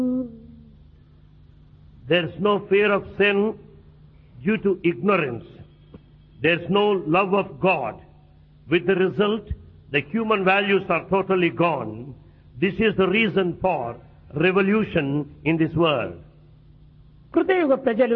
There is no fear of sin due to ignorance. There is no love of God. With the result, the human values are totally gone. This is the reason for revolution in this world. కృతయుగ ప్రజలు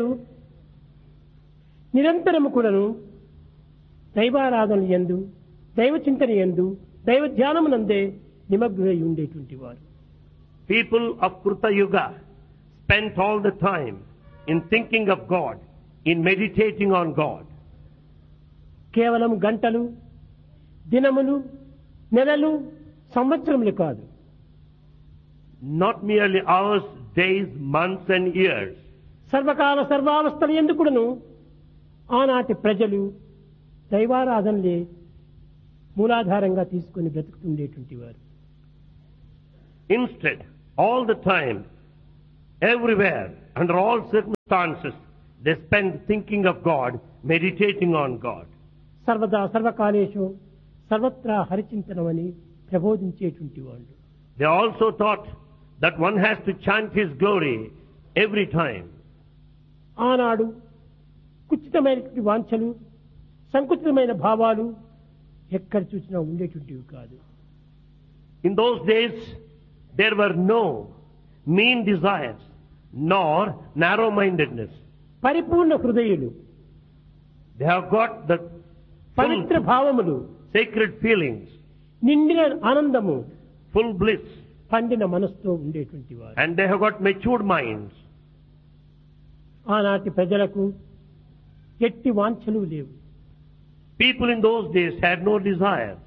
నిరంతరము కూడాను దైవారాధన యందు, దైవ చింతన యందు, దైవ ధ్యానమునందే నిమగ్నులై ఉండేటువంటి వారు. People of Kruta Yuga spent all the time in thinking of God, in meditating on God. కేవలం గంటలు, దినములు, నెలలు, సంవత్సరములు కాదు. Not merely hours, days, months and years. సర్వకాల సర్వావస్థల యందు కూడాను ఆనాటి ప్రజలు దైవారాధనలే మూలాధారంగా తీసుకుని బ్రతుకుతుండేటువంటి వారు. Instead, all the time, everywhere, under all circumstances, they spend thinking of God, meditating on God. సర్వదా సర్వకాలేషు సర్వత్రా హరిచింతనమని ప్రబోధించేటువంటి వాళ్ళు. They also taught that one has to chant His glory every time. ఆనాడు కుచితమైనటువంటి వాంఛలు, సంకుచితమైన భావాలు ఎక్కడ చూసినా ఉండేటువంటివి కాదు. In those days, there were no mean desires, nor narrow-mindedness. పరిపూర్ణ హృదయులు, They have got the పవిత్ర భావములు, sacred feelings, నిండిన ఆనందము, full bliss, పండిన మనసుతో ఉండేటువంటి వారు. and they have got matured minds. ఆనాటి ప్రజలకు ఎట్టి వాంఛలు లేవు. People in those days had no desires.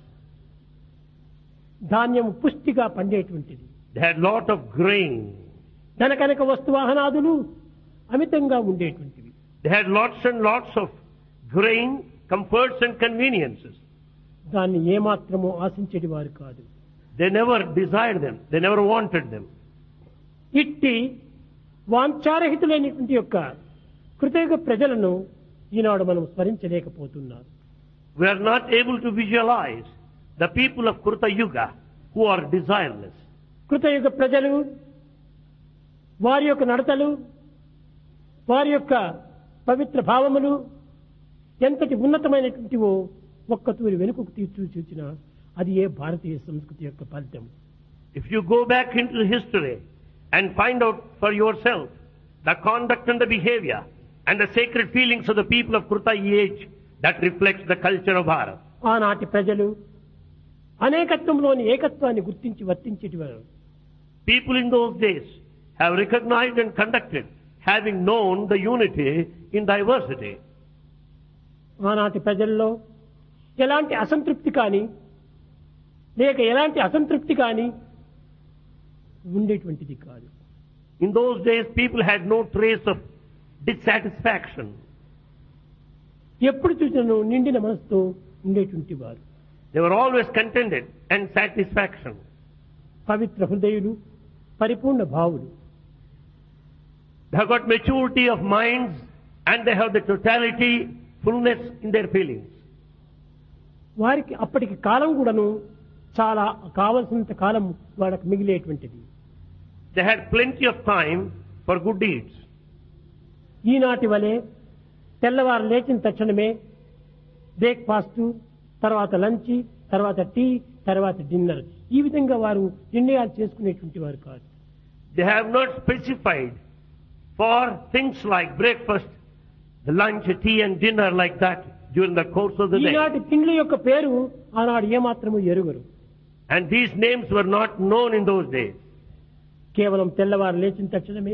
ధాన్యం పుష్టిగా పండేటువంటిది. They had lot of grain. ధనకనక వస్తువాహనాదులు అమితంగా ఉండేటువంటివి. They had lots and lots of grain, comforts and conveniences. దాన్ని ఏమాత్రమూ ఆశించేటి వారు కాదు. They never desired them. They never wanted them. ఇట్టి వాంఛారహితులైనటువంటి యొక్క కృతయుగ ప్రజలను ఈనాడు మనం స్మరించలేకపోతున్నాం. We are not able to visualize the people of Kruta Yuga who are desireless. కృతయుగ ప్రజలు వారి యొక్క నడతలు, వారి యొక్క పవిత్ర భావములు ఎంతటి ఉన్నతమైనటువంటివో ఒక్కతూరి వెనుకకు చూచిన అది ఏ భారతీయ సంస్కృతి యొక్క ఫలితం. If you go back into history and find out for yourself the conduct and the behavior and the sacred feelings of the people of Kruta age, that reflects the culture of Bharat. ఆనాటి ప్రజలు అనేకత్వంలోని ఏకత్వాన్ని గుర్తించి వర్తించేటివారు. People in those days have recognized and conducted, having known the unity in diversity. ఆనాటి ప్రజల్లో ఎలాంటి అసంతృప్తి కానీ లేక ఎలాంటి అసంతృప్తి కానీ ఉండేటువంటిది కాదు. In those days, people had no trace of dissatisfaction. ఎప్పుడు చూసినా నిండిన మనసుతో ఉండేటువంటి వారు. They were always contented and satisfaction. పవిత్ర హృదయులు, పరిపూర్ణ భావులు. They have got maturity of minds and they have the totality, fullness in their feelings. వారికి అప్పటికి కాలం కూడాను చాలా కావలసినంత కాలం వాళ్ళకి మిగిలేటువంటిది. They had plenty of time for good deeds. ఈనాటి వలె తెల్లవారు లేచిన తక్షణమే బ్రేక్ఫాస్ట్, తర్వాత లంచ్, తర్వాత టీ, తర్వాత డిన్నర్, ఈ విధంగా వారు నిర్ణయాలు చేసుకునేటువంటి వారు కాదు. They have not specified for things like breakfast, the lunch, tea and dinner like that during the course of the day. ఈనాటి తిండ్ల యొక్క పేరు ఆనాడు ఏమాత్రము ఎరుగరు. And these names were not known in those days. కేవలం తెల్లవారు లేచిన తక్షణమే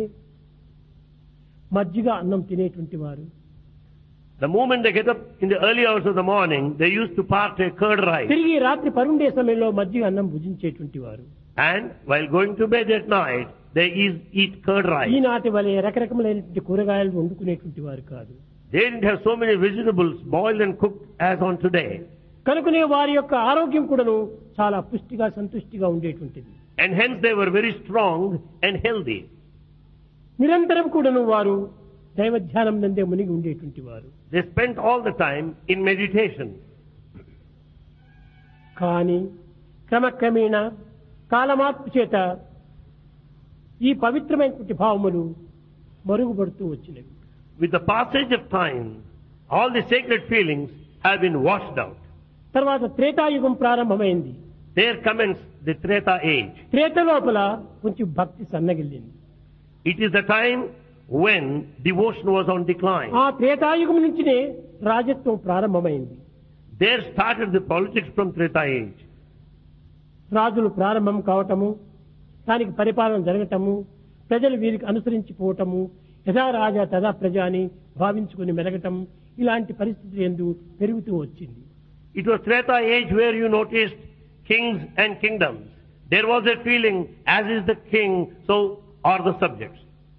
మజ్జిగ అన్నం తినేటువంటి వారు. The moment they get up in the early hours of the morning, they used to partake curd rice. తిరిగి రాత్రి పరుండే సమయంలో మజ్జిగ అన్నం భుజించేటువంటి వారు. And while going to bed at night, they eat curd rice. ఈనాటి వలె రకరకములైనటువంటి కూరగాయలు వండుకునేటువంటి వారు కాదు. They didn't have so many vegetables boiled and cooked as on today. కనుకనే వారి యొక్క ఆరోగ్యం కూడాను చాలా పుష్టిగా సంతుష్టిగా ఉండేటువంటిది. And hence they were very strong and healthy. నిరంతరం కూడాను వారు దైవ ధ్యానం నందే మునిగి ఉండేటువంటి వారు. They spent all the time in meditation. కానీ క్రమక్రమేణా కాలమార్పు చేత ఈ పవిత్రమైనటువంటి భావములు మరుగుపడుతూ వచ్చినవి. With the passage of time, all the sacred feelings have been washed out. తర్వాత త్రేతాయుగం ప్రారంభమైంది. There commenced the Treta age. Treta లోపల కొంచెం భక్తి సన్నగిల్లింది. It is the time when devotion was on decline. ఆ త్రేతాయుగం నుంచినే రాజత్వం ప్రారంభమైంది. There started the politics from Treta age. రాజులు ప్రారంభం కావటము, దానికి పరిపాలన జరగటము, ప్రజలు వీరికి అనుసరించిపోవటము, యథా రాజా తదా ప్రజ అని భావించుకుని మెలగటం, ఇలాంటి పరిస్థితులు ఎందు పెరుగుతూ వచ్చింది. It was Treta age where you noticed kings and kingdoms. There was a feeling, as is the king, so are the subjects.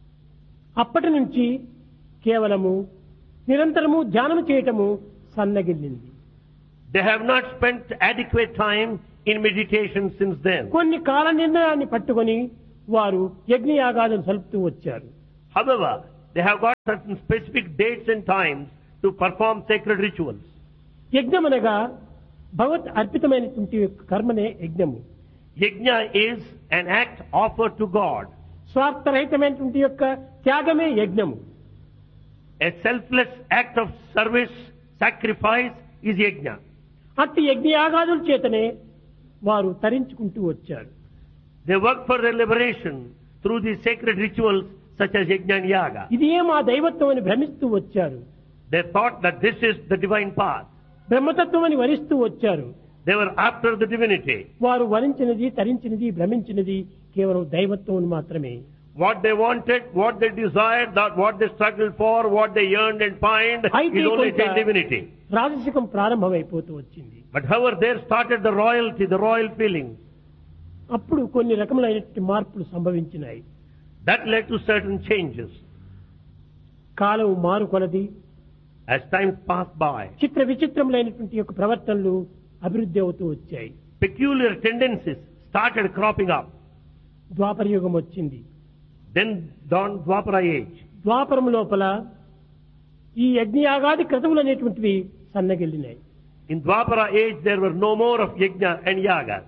అప్పటి నుంచి కేవలము నిరంతరము ధ్యానం చేయటము సన్నగిల్లింది. They have not spent adequate time in meditation since then. కొన్ని కాల నిర్ణయాన్ని పట్టుకొని వారు యజ్ఞయాగాదులు సలుపుతూ వచ్చారు. However, they have got certain specific dates and times to perform sacred rituals. యజ్ఞమనగా భగవత్ అర్పితమైనటువంటి కర్మనే యజ్ఞము. Yajna is an act offered to God. స్వార్థరహితమైనటువంటి యొక్క త్యాగమే యజ్ఞము. A selfless act of service, sacrifice is yajna. అట్టి యజ్ఞయాగాదుల చేతనే వారు తరించుకుంటూ వచ్చారు. They work for their liberation through these sacred rituals such as yajna and yaga. ఇదే మా దైవత్వం అని భ్రమిస్తూ వచ్చారు. They thought that this is the divine path. బ్రహ్మతత్వం అని వరిస్తూ వచ్చారు. They were after the divinity. వారు వరించినది, తరించినది, భ్రమించినది కేవలం దైవత్వం మాత్రమే. What they wanted, what they desired, that what they struggled for, what they yearned and find is only divinity. రాజసికం ప్రారంభమైపోతూ వచ్చింది. But however, there started the royalty, the royal feeling. అప్పుడు కొన్ని రకములైనటువంటి మార్పులు సంభవించినాయి. That led to certain changes. కాలం మారు కొలది As time passed by, చిత్ర విచిత్రములైనటువంటి యొక్క ప్రవర్తనలు అభివృద్ధి అవుతూ వచ్చాయి. peculiar tendencies started cropping up. ద్వాపర యుగం వచ్చింది. Then dawned Dwapara age. ద్వాపరం లోపల ఈ యజ్ఞయాగాది క్రతువులు అనేటువంటివి సన్నగిల్లినాయి. In Dwapara age, there were no more of yajna and yagas.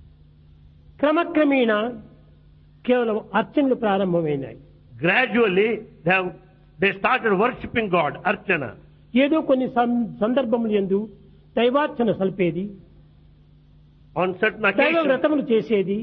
క్రమక్రమేణా కేవలం అర్చనలు ప్రారంభమైనాయి. Gradually, they started worshipping God, archana. ఏదో కొన్ని సందర్భములు యందు దైవార్చన సల్పేది, On certain దైవ occasions, వ్రతములు చేసేది,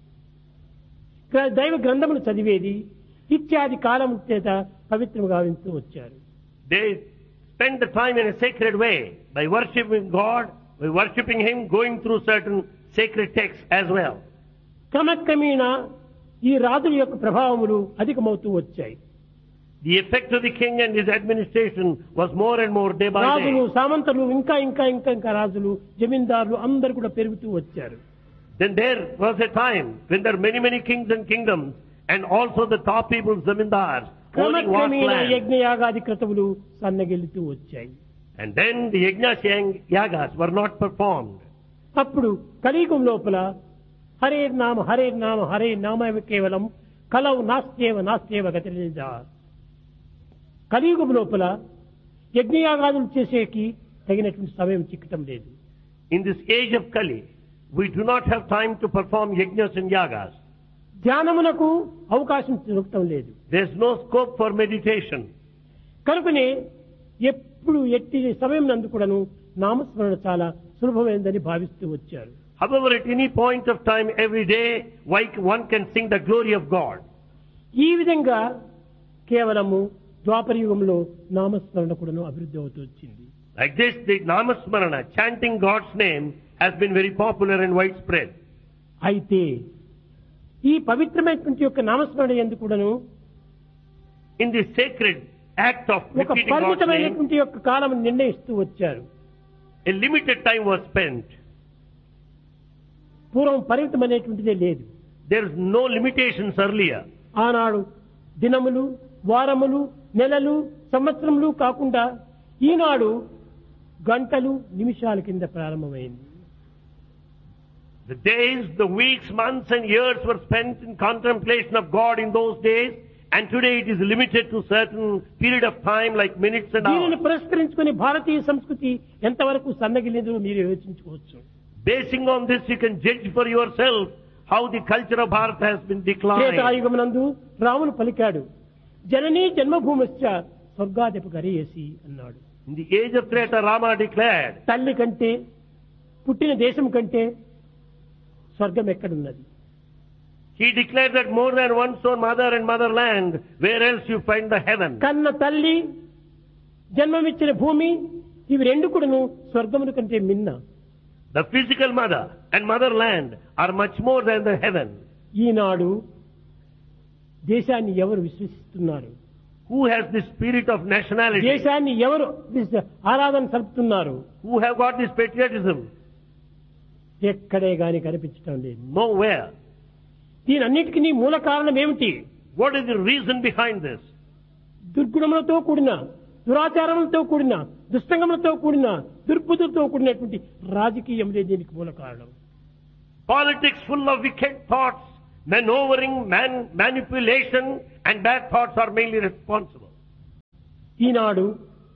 దైవ గ్రంథములు చదివేది ఇత్యాది కాలం చేత పవిత్రం గావిస్తూ వచ్చారు. they spend the time in a sacred way by worshipping God, by worshipping Him, going through certain sacred texts as well. క్రమక్రమేణా ఈ రాజుల యొక్క ప్రభావములు అధికమవుతూ వచ్చాయి. The effect of the king and his administration was more and more day by రాజులు, day. సామంతలు, ఇంకా రాజులు, జమీందారులు అందరు కూడా పెరుగుతూ వచ్చారు. Then there was a time when there were many kings and kingdoms, and also the top people, zamindars, owning vast క్రమక్రమేణా land. యజ్ఞయాగాది క్రతువులు సన్నగిల్లుతూ వచ్చాయి. And then the yajnas and yagas were not performed. అప్పుడు కలియుగం లోపల హరే నామ హరే నామ హరే నామ కేవలం కలవు నాస్త్యేవ గతిరేజ. కలియుగం లోపల యజ్ఞయాగాదులు చేసేకి తగినటువంటి సమయం చిక్కటం లేదు. In this age of Kali, we do not have time to perform yajnas and yagas. ధ్యానమునకు అవకాశం దొరకటం లేదు. There is no scope for meditation. కనుకనే ఎప్పుడు ఎట్టి సమయం నందు కూడాను నామస్మరణ చాలా సులభమైందని భావిస్తూ వచ్చారు. However, at any point of time, every day, one can sing the glory of God. ఈ విధంగా కేవలము ద్వాపర యుగంలో నామస్మరణ కూడాను అభివృద్ధి అవుతూ వచ్చింది. Like this, the Namasmarana, chanting God's name, has been very popular and widespread. అయితే ఈ పవిత్రమైనటువంటి యొక్క నామస్మరణ యందు కూడాను In this sacred act of ఒక repeating God's name, పరిమితమైనటువంటి యొక్క కాలం నిర్ణయిస్తూ వచ్చారు. a limited time was spent. పూర్వం పరిమితమైనటువంటిదే లేదు. There is no limitations earlier. ఆనాడు దినములు, వారములు, నెలలు, సంవత్సరములు కాకుండా ఈనాడు గంటలు, నిమిషాల కింద ప్రారంభమైంది. The days, the weeks, months and years were spent in contemplation of God in those days, and today it is limited to certain period of time like minutes and దీనిని hours. పురస్కరించుకుని భారతీయ సంస్కృతి ఎంతవరకు సన్నగిలిందో మీరు యోచించుకోవచ్చు. Basing on this, you can judge for yourself how the culture of Bharat has been declined. త్రేతాయుగమునందు రాముడు పలికాడు, జననీ జన్మభూమిశ్చ స్వర్గాధిప గరీయసి అన్నాడు. In the age of Treta, Rama declared, తల్లి కంటే పుట్టిన దేశం కంటే స్వర్గం ఎక్కడున్నది? he declared that more than one's own mother and motherland, where else you find the heaven? కన్న తల్లి, జన్మమిచ్చిన భూమి, ఇవి రెండు కూడాను స్వర్గముల కంటే మిన్న. The physical mother and motherland are much more than the heaven. ఈనాడు దేశాన్ని ఎవరు విశ్వసిస్తున్నారు? Who has the spirit of nationality? దేశాన్ని ఎవరు ఆరాధన సలుపుతున్నారు? Who have got this patriotism? ఎక్కడే గాని కనిపించటం లేదు. Nowhere. దీనన్నిటికీ మూల కారణం ఏమిటి? What is the reason behind this? దుర్గుణములతో కూడిన, దురాచారములతో కూడిన, దుష్టంగములతో కూడిన, దుర్బుద్ధులతో కూడినటువంటి రాజకీయములే దీనికి మూల కారణం. Politics full of wicked thoughts, maneuvering, manipulation and bad thoughts are mainly responsible. ఈనాడు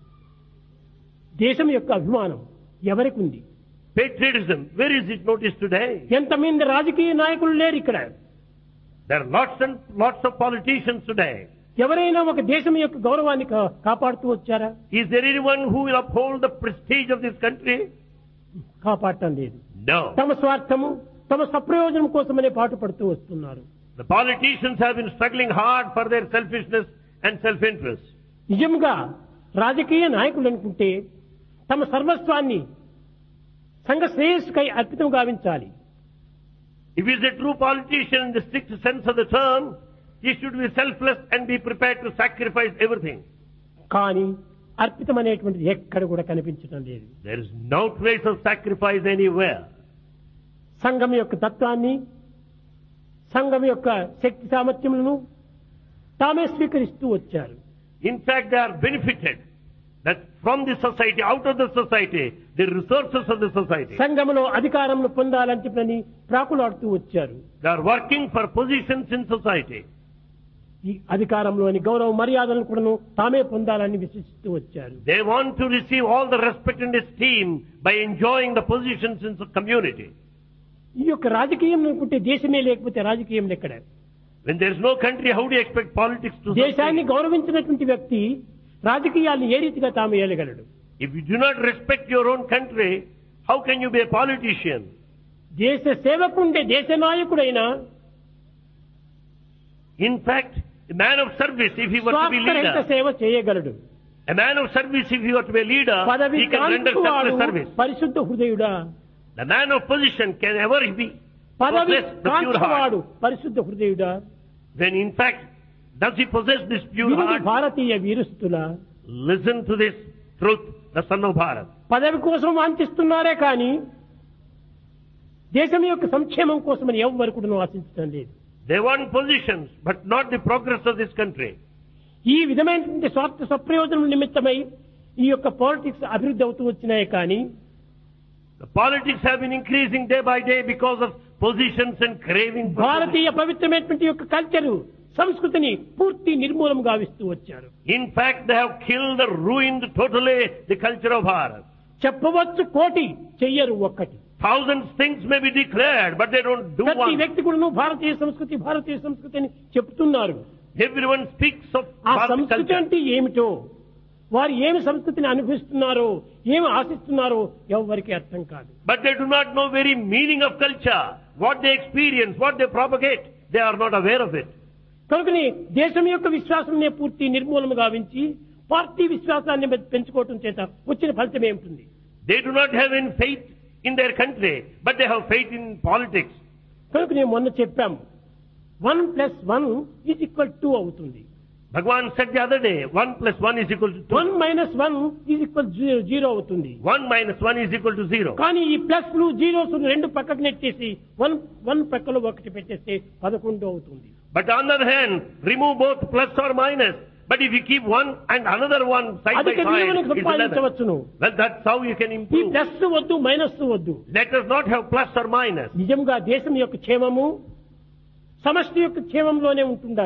దేశం యొక్క అభిమానం ఎవరికి ఉంది? Patriotism, where is it noticed today? ఎంతమంది రాజకీయ నాయకులు లేరు ఇక్కడ. There are lots and lots of politicians today. ఎవరైనా ఒక దేశం యొక్క గౌరవాన్ని కాపాడుతూ వచ్చారా? Is there anyone who will uphold the prestige of this country? కాపాడటం లేదు. No. తమ స్వార్థము, తమ సప్రయోజనం కోసమనే పాటుపడుతూ వస్తున్నారు. The politicians have been struggling hard for their selfishness and self-interest. నిజంగా రాజకీయ నాయకులు అనుకుంటే తమ సర్వస్వాన్ని సంఘ శ్రేయస్సుకై అర్పితం గావించాలి. If he is a true politician in the strict sense of the term, he should be selfless and be prepared to sacrifice everything. కానీ అర్పితం అనేటువంటిది ఎక్కడ కూడా కనిపించడం లేదు. There is no trace of sacrifice anywhere. సంఘం యొక్క తత్వాన్ని, సంఘం యొక్క శక్తి సామర్థ్యములను తామే స్వీకరిస్తూ వచ్చారు. In fact, they are benefited that from the society, out of the society, the resources of the society. సంఘములో అధికారములు పొందాలని చెప్పని ప్రాకులాడుతూ వచ్చారు. They are working for positions in society. ఈ అధికారంలోని గౌరవ మర్యాదలను కూడా తామే పొందాలని విశ్వసిస్తూ వచ్చారు. They want to receive all the respect and esteem by enjoying the positions in the community. ఈ యొక్క రాజకీయం అనుకుంటే దేశమే లేకపోతే రాజకీయం ఎక్కడ? When there is no country, how do you expect politics to దేశాన్ని sustain? గౌరవించినటువంటి వ్యక్తి రాజకీయాలను ఏ రీతిగా తాము ఏలగలడు? If you do not respect your own country, how can you be a politician? దేశ సేవకుండే దేశ నాయకుడైనా In fact, a man of service, if he were to be స్వార్థరహిత leader, సేవ చేయగలడు. a man of service, if he were to be a leader, పదవి he can render కాంక్షవాడు selfless service. పరిశుద్ధ హృదయుడా. The man of position can ever be పదవి possess the pure heart. కాంక్షవాడు పరిశుద్ధ హృదయుడా. Then in fact, does he possess this pure వీరు heart? Bharatiya వీరస్తుల Listen to this truth, the son of Bharat. పదవి కోసం వాంఛిస్తున్నారే కానీ దేశం యొక్క సంక్షేమం కోసమని ఎవరు కూడా ఆశించడం లేదు. They want positions, but not the progress of this country. ఈ విధమైనటువంటి స్వార్థ సప్రయోజనం నిమిత్తమై ఈ యొక్క పాలిటిక్స్ అభివృద్ధి అవుతూ వచ్చినాయి కానీ The politics have been increasing day by day because of positions and craving for భారతీయ పవిత్రమైనటువంటి యొక్క కల్చరు, సంస్కృతిని పూర్తి నిర్మూలం గావిస్తూ వచ్చారు. In fact, they have killed or ruined totally the culture of Bharat. చెప్పవచ్చు కోటి, చెయ్యరు ఒక్కటి. Thousands things may be declared, but they don't do ప్రతి one. వ్యక్తి కూడా భారతీయ సంస్కృతి అని చెప్తున్నారు. Everyone speaks of ఆ Bharat సంస్కృతి culture. అంటే ఏమిటో, వారు ఏమి సంస్కృతిని అనుభవిస్తున్నారో, ఏమి ఆశిస్తున్నారో ఎవరికి అర్థం కాదు. But they do not know very meaning of culture, what they experience, what they propagate. They are not aware of it. కనుకని దేశం యొక్క విశ్వాసాన్ని పూర్తి నిర్మూలన గావించి పార్టీ విశ్వాసాన్ని పెంచుకోవటం చేత వచ్చిన ఫలితం ఏమిటి? They do not have any faith in their country, but they have faith in politics. కనుక నేను మొన్న చెప్పాము 1+1 = 2 అవుతుంది. Bhagavan said the other day, 1 + 1 = 2. 1 - 1 = 0 అవుతుంది. 1 - 1 = 0. కానీ ఈ ప్లస్లు జీరోస్ రెండు పక్కకు నెట్టేసి 1 పక్కలో ఒకటి పెట్టేస్తే 11 అవుతుంది. But on the other hand, remove both plus or minus. But if you keep one and another one side by అధిక side, విలువను it's 11. సంపాదించవచ్చును. Well, that's how you can ఈ improve. ప్లస్ వద్దు, మైనస్ వద్దు. Let us not have plus or minus. నిజంగా దేశం యొక్క క్షేమము సమష్టి యొక్క క్షేమంలోనే ఉంటుండాలి.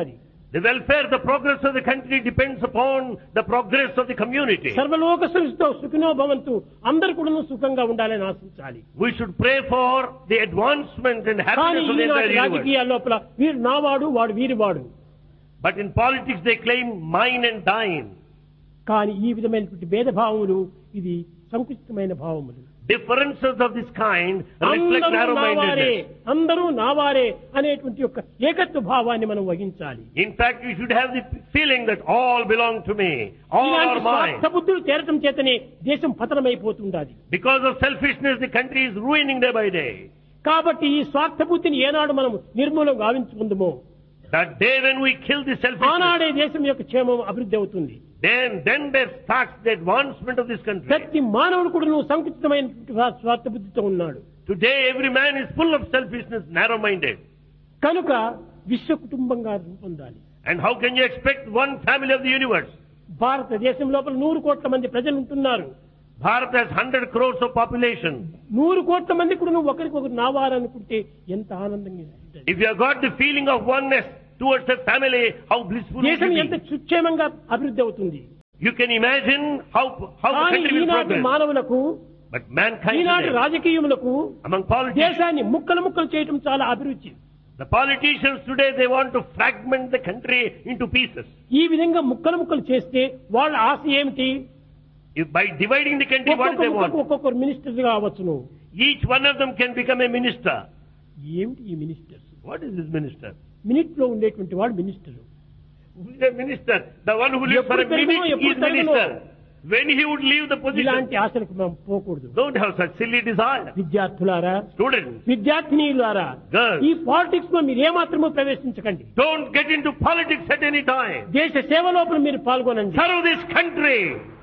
The welfare, the progress of the country depends upon the progress of the community. సర్వలోక సృష్టితో సుఖినో భవంతు, అందరూ కూడా సుఖంగా ఉండాలని ఆశించాలి. We should pray for the advancement and కానీ happiness of the ఈనాటి entire universe. రాజకీయాల లోపల వీరు నావాడు వాడు వీరివాడు. But in politics they claim mine and thine. కానీ ఈ విధమైనటువంటి భేదభావములు ఇది సంకుచితమైన భావములు. Differences of this kind reflect అందరూ నావారే, narrow-mindedness. అందరూ నావారే అనేటువంటి యొక్క ఏకత్వ భావాన్ని మనం వహించాలి. In fact, you should have the feeling that all belong to me, all ఇలాంటి are mine. స్వార్థ బుద్ధులు చేరటం చేతనే దేశం పతనమైపోతుండాలి. Because of selfishness, the country is ruining day by day. కాబట్టి ఈ స్వార్థ బుద్ధిని ఏనాడు మనం నిర్మూలం గావించుకుందామో That day when we kill the selfishness, ఆనాడే దేశం యొక్క క్షేమం అభివృద్ధి అవుతుంది. then there starts the advancement of this country. ప్రతి మానవుడు కూడా నువ్వు సంకుచితమైన స్వార్థ బుద్ధితో ఉన్నాడు. Today every man is full of selfishness, narrow-minded. కనుక విశ్వ కుటుంబంగా రూపొందాలి. And how can you expect one family of the universe? భారతదేశం లోపల 100 కోట్ల మంది ప్రజలు ఉంటున్నారు. Bharat has 100 crores of population. 100 కోట్ల మంది కూడా నువ్వు ఒకరికొకరు నావారనుకుంటే ఎంత ఆనందంగా ఉంటుంది. If you have got the feeling of oneness towards a family, how blissful it దేశం will ఎంత be. సుక్షేమంగా అభివృద్ధి అవుతుంది. You can imagine how the కానీ country will ఈనాటి progress. మానవులకు, But mankind ఈనాటి today, రాజకీయములకు among politicians, దేశాన్ని ముక్కలు ముక్కలు చేయటం చాలా అభిరుచి. the politicians today, they want to fragment the country into pieces. ఈ విధంగా ముక్కలు ముక్కలు చేస్తే వాళ్ళ ఆశ ఏమిటి? If by dividing the country, what do they want? ఒక్కొక్కరు మినిస్టర్ కావచ్చును. Each one of them can become a minister. ఏమిటి ఈ ministers? What is this minister? Minute లో ఉండేటువంటి వాడు minister. Who is a minister? The one who lives for a minute is minister. When he would leave the position, ఇలాంటి ఆశలకు మనం పోకూడదు. don't have such silly desire. విద్యార్థులారా, Students, విద్యార్థినీలారా, girls, ఈ politics లో మీరు ఏమాత్రమూ ప్రవేశించకండి. don't get into politics at any time. దేశ సేవ లోపల మీరు పాల్గొనండి. Serve this country.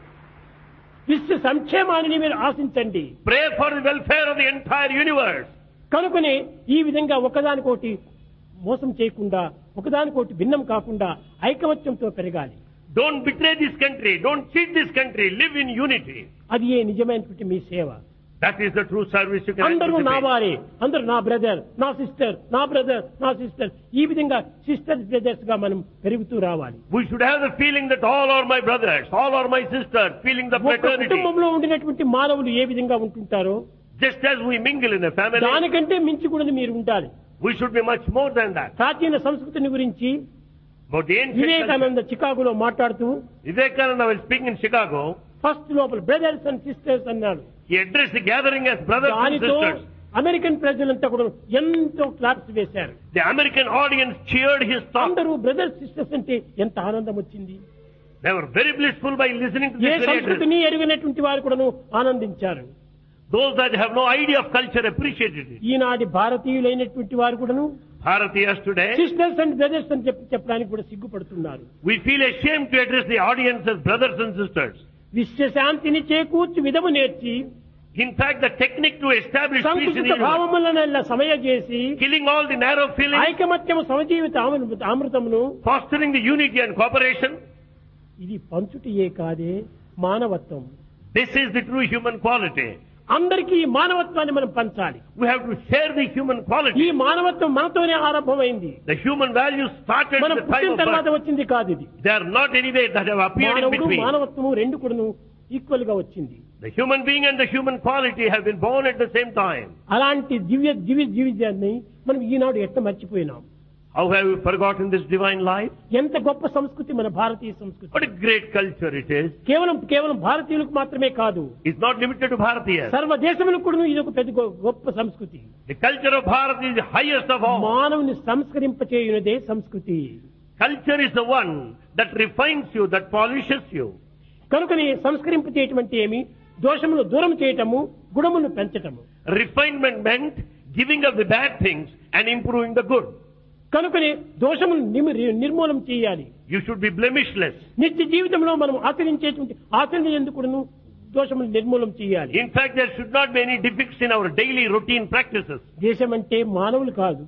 విశ్వ సంక్షేమాన్ని మీరు ఆశించండి. Pray for the welfare of the entire universe. కనుకనే ఈ విధంగా ఒకదానికోటి మోసం చేయకుండా, ఒకదానికోటి భిన్నం కాకుండా ఐకమత్యంతో పెరగాలి. Don't betray this country. Don't cheat this country. Live in unity. అది ఏ నిజమైనటువంటి మీ సేవ. That is the true service you can అందరూ నా anticipate. వారే, అందరూ నా బ్రదర్, నా సిస్టర్, నా బ్రదర్, నా సిస్టర్, ఈ విధంగా సిస్టర్స్ బ్రదర్స్ గా మనం పెరుగుతూ రావాలి. We should have the feeling that all are my brothers, all are my sisters, feeling the ఒక fraternity. కుటుంబంలో ఉండినటువంటి మానవులు ఏ విధంగా ఉంటుంటారో Just as we mingle in a family, దానికంటే మించి కూడా మీరు ఉండాలి. we should be much more than that. ప్రాచీన సంస్కృతిని గురించి But the ancient culture, Vivekananda చికాగోలో మాట్లాడుతూ Vivekananda was speaking in Chicago. First లోపల బ్రదర్స్ అండ్ సిస్టర్స్ అన్నాడు. He addressed the gathering as brothers and దానితో sisters. అమెరికన్ ప్రజలంతా కూడా ఎంతో క్లాప్స్ వేశారు. The American audience cheered his talk. అందరూ బ్రదర్స్ సిస్టర్స్ అంటే ఎంత ఆనందం వచ్చింది. They were very blissful by listening to A this very address. సంస్కృతిని ఎరుగినటువంటి వారు కూడాను ఆనందించారు. Those that have no idea of culture appreciated it. ఈనాటి భారతీయులైనటువంటి వారు కూడాను Bharatiyas today, sisters and brothers అని చెప్పడానికి కూడా సిగ్గుపడుతున్నారు. we feel ashamed to address the audience as brothers and sisters. విశ్వశాంతిని చేకూర్చి విధము నేర్చి In fact, the technique to establish peace in the సంకుచిత universe, భావములనల్లా సమయ చేసి killing all the narrow feelings, ఐకమత్యము సమజీవిత అమృతమును fostering the unity and cooperation, ఇది పంచుటియే కాదే మానవత్వం. this is the true human quality. అందరికీ ఈ మానవత్వాన్ని మనం పంచాలి. We have to share the human ఈ quality. మానవత్వం మనతోనే ఆరంభమైంది. The human values started మనం at the time పుట్టిన of తర్వాత birth. వచ్చింది కాదు ఇది. They are not anyway that have appeared in మానవుడు between. మానవత్వము రెండు కూడాను ఈక్వల్ గా వచ్చింది. The human being and the human quality have been born at the same time. అలాంటి దివ్య జీవితాన్ని మనం ఈనాడు ఎట్ట మర్చిపోయినాం. How have we forgotten this divine life? ఎంత గొప్ప సంస్కృతి మన భారతీయ సంస్కృతి. What a great culture it is. కేవలం భారతీయులకు మాత్రమే కాదు, It's not limited to Bharatiyas. సర్వ దేశములకు కూడా ఇది ఒక పెద్ద గొప్ప సంస్కృతి. The culture of Bharat is the highest of all. మానవుని సంస్కరింపచేయునదే సంస్కృతి. Culture is the one that refines you, that polishes you. కనుకని సంస్కరింపచేయటం ఏమి? దోషములు దూరం చేయటము, గుణమును పెంచటము. Refinement meant giving up the bad things and improving the good. కనుకని దోషములు నిర్మూలన చేయాలి. You should be blemishless. నిత్య జీవితంలో మనం ఆచరించేటువంటి ఆచరణ ఎందుకును దోషములు నిర్మూలన చేయాలి. In fact, there should not be any defects in our daily routine practices. దేశం అంటే మానవులు కాదు,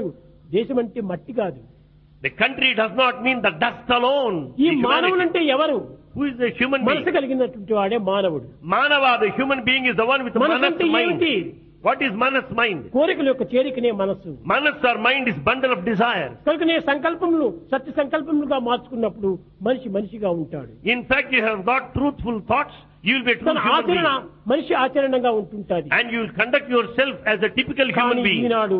దేశం అంటే మట్టి కాదు. The country does not mean the dust alone. ఈ The మానవులు humanity. అంటే ఎవరు? Who is the human మనసు being? కలిగినటువంటి వాడే మానవుడు. Manava, the human being, is the one with the మనసు manas అంటే mind. ఏమిటి? What is manas mind? కోరికల యొక్క చేరికనే మనస్సు. Manas or mind is bundle of desire. కనుకనే సంకల్పములు సత్య సంకల్పములుగా మార్చుకున్నప్పుడు మనిషి మనిషిగా ఉంటాడు. In fact, you have got truthful thoughts, you will be a true తన human ఆచరణ being. మనిషి ఆచరణంగా ఉంటుంటాది. And you will conduct yourself as a typical human కానీ being. ఈనాడు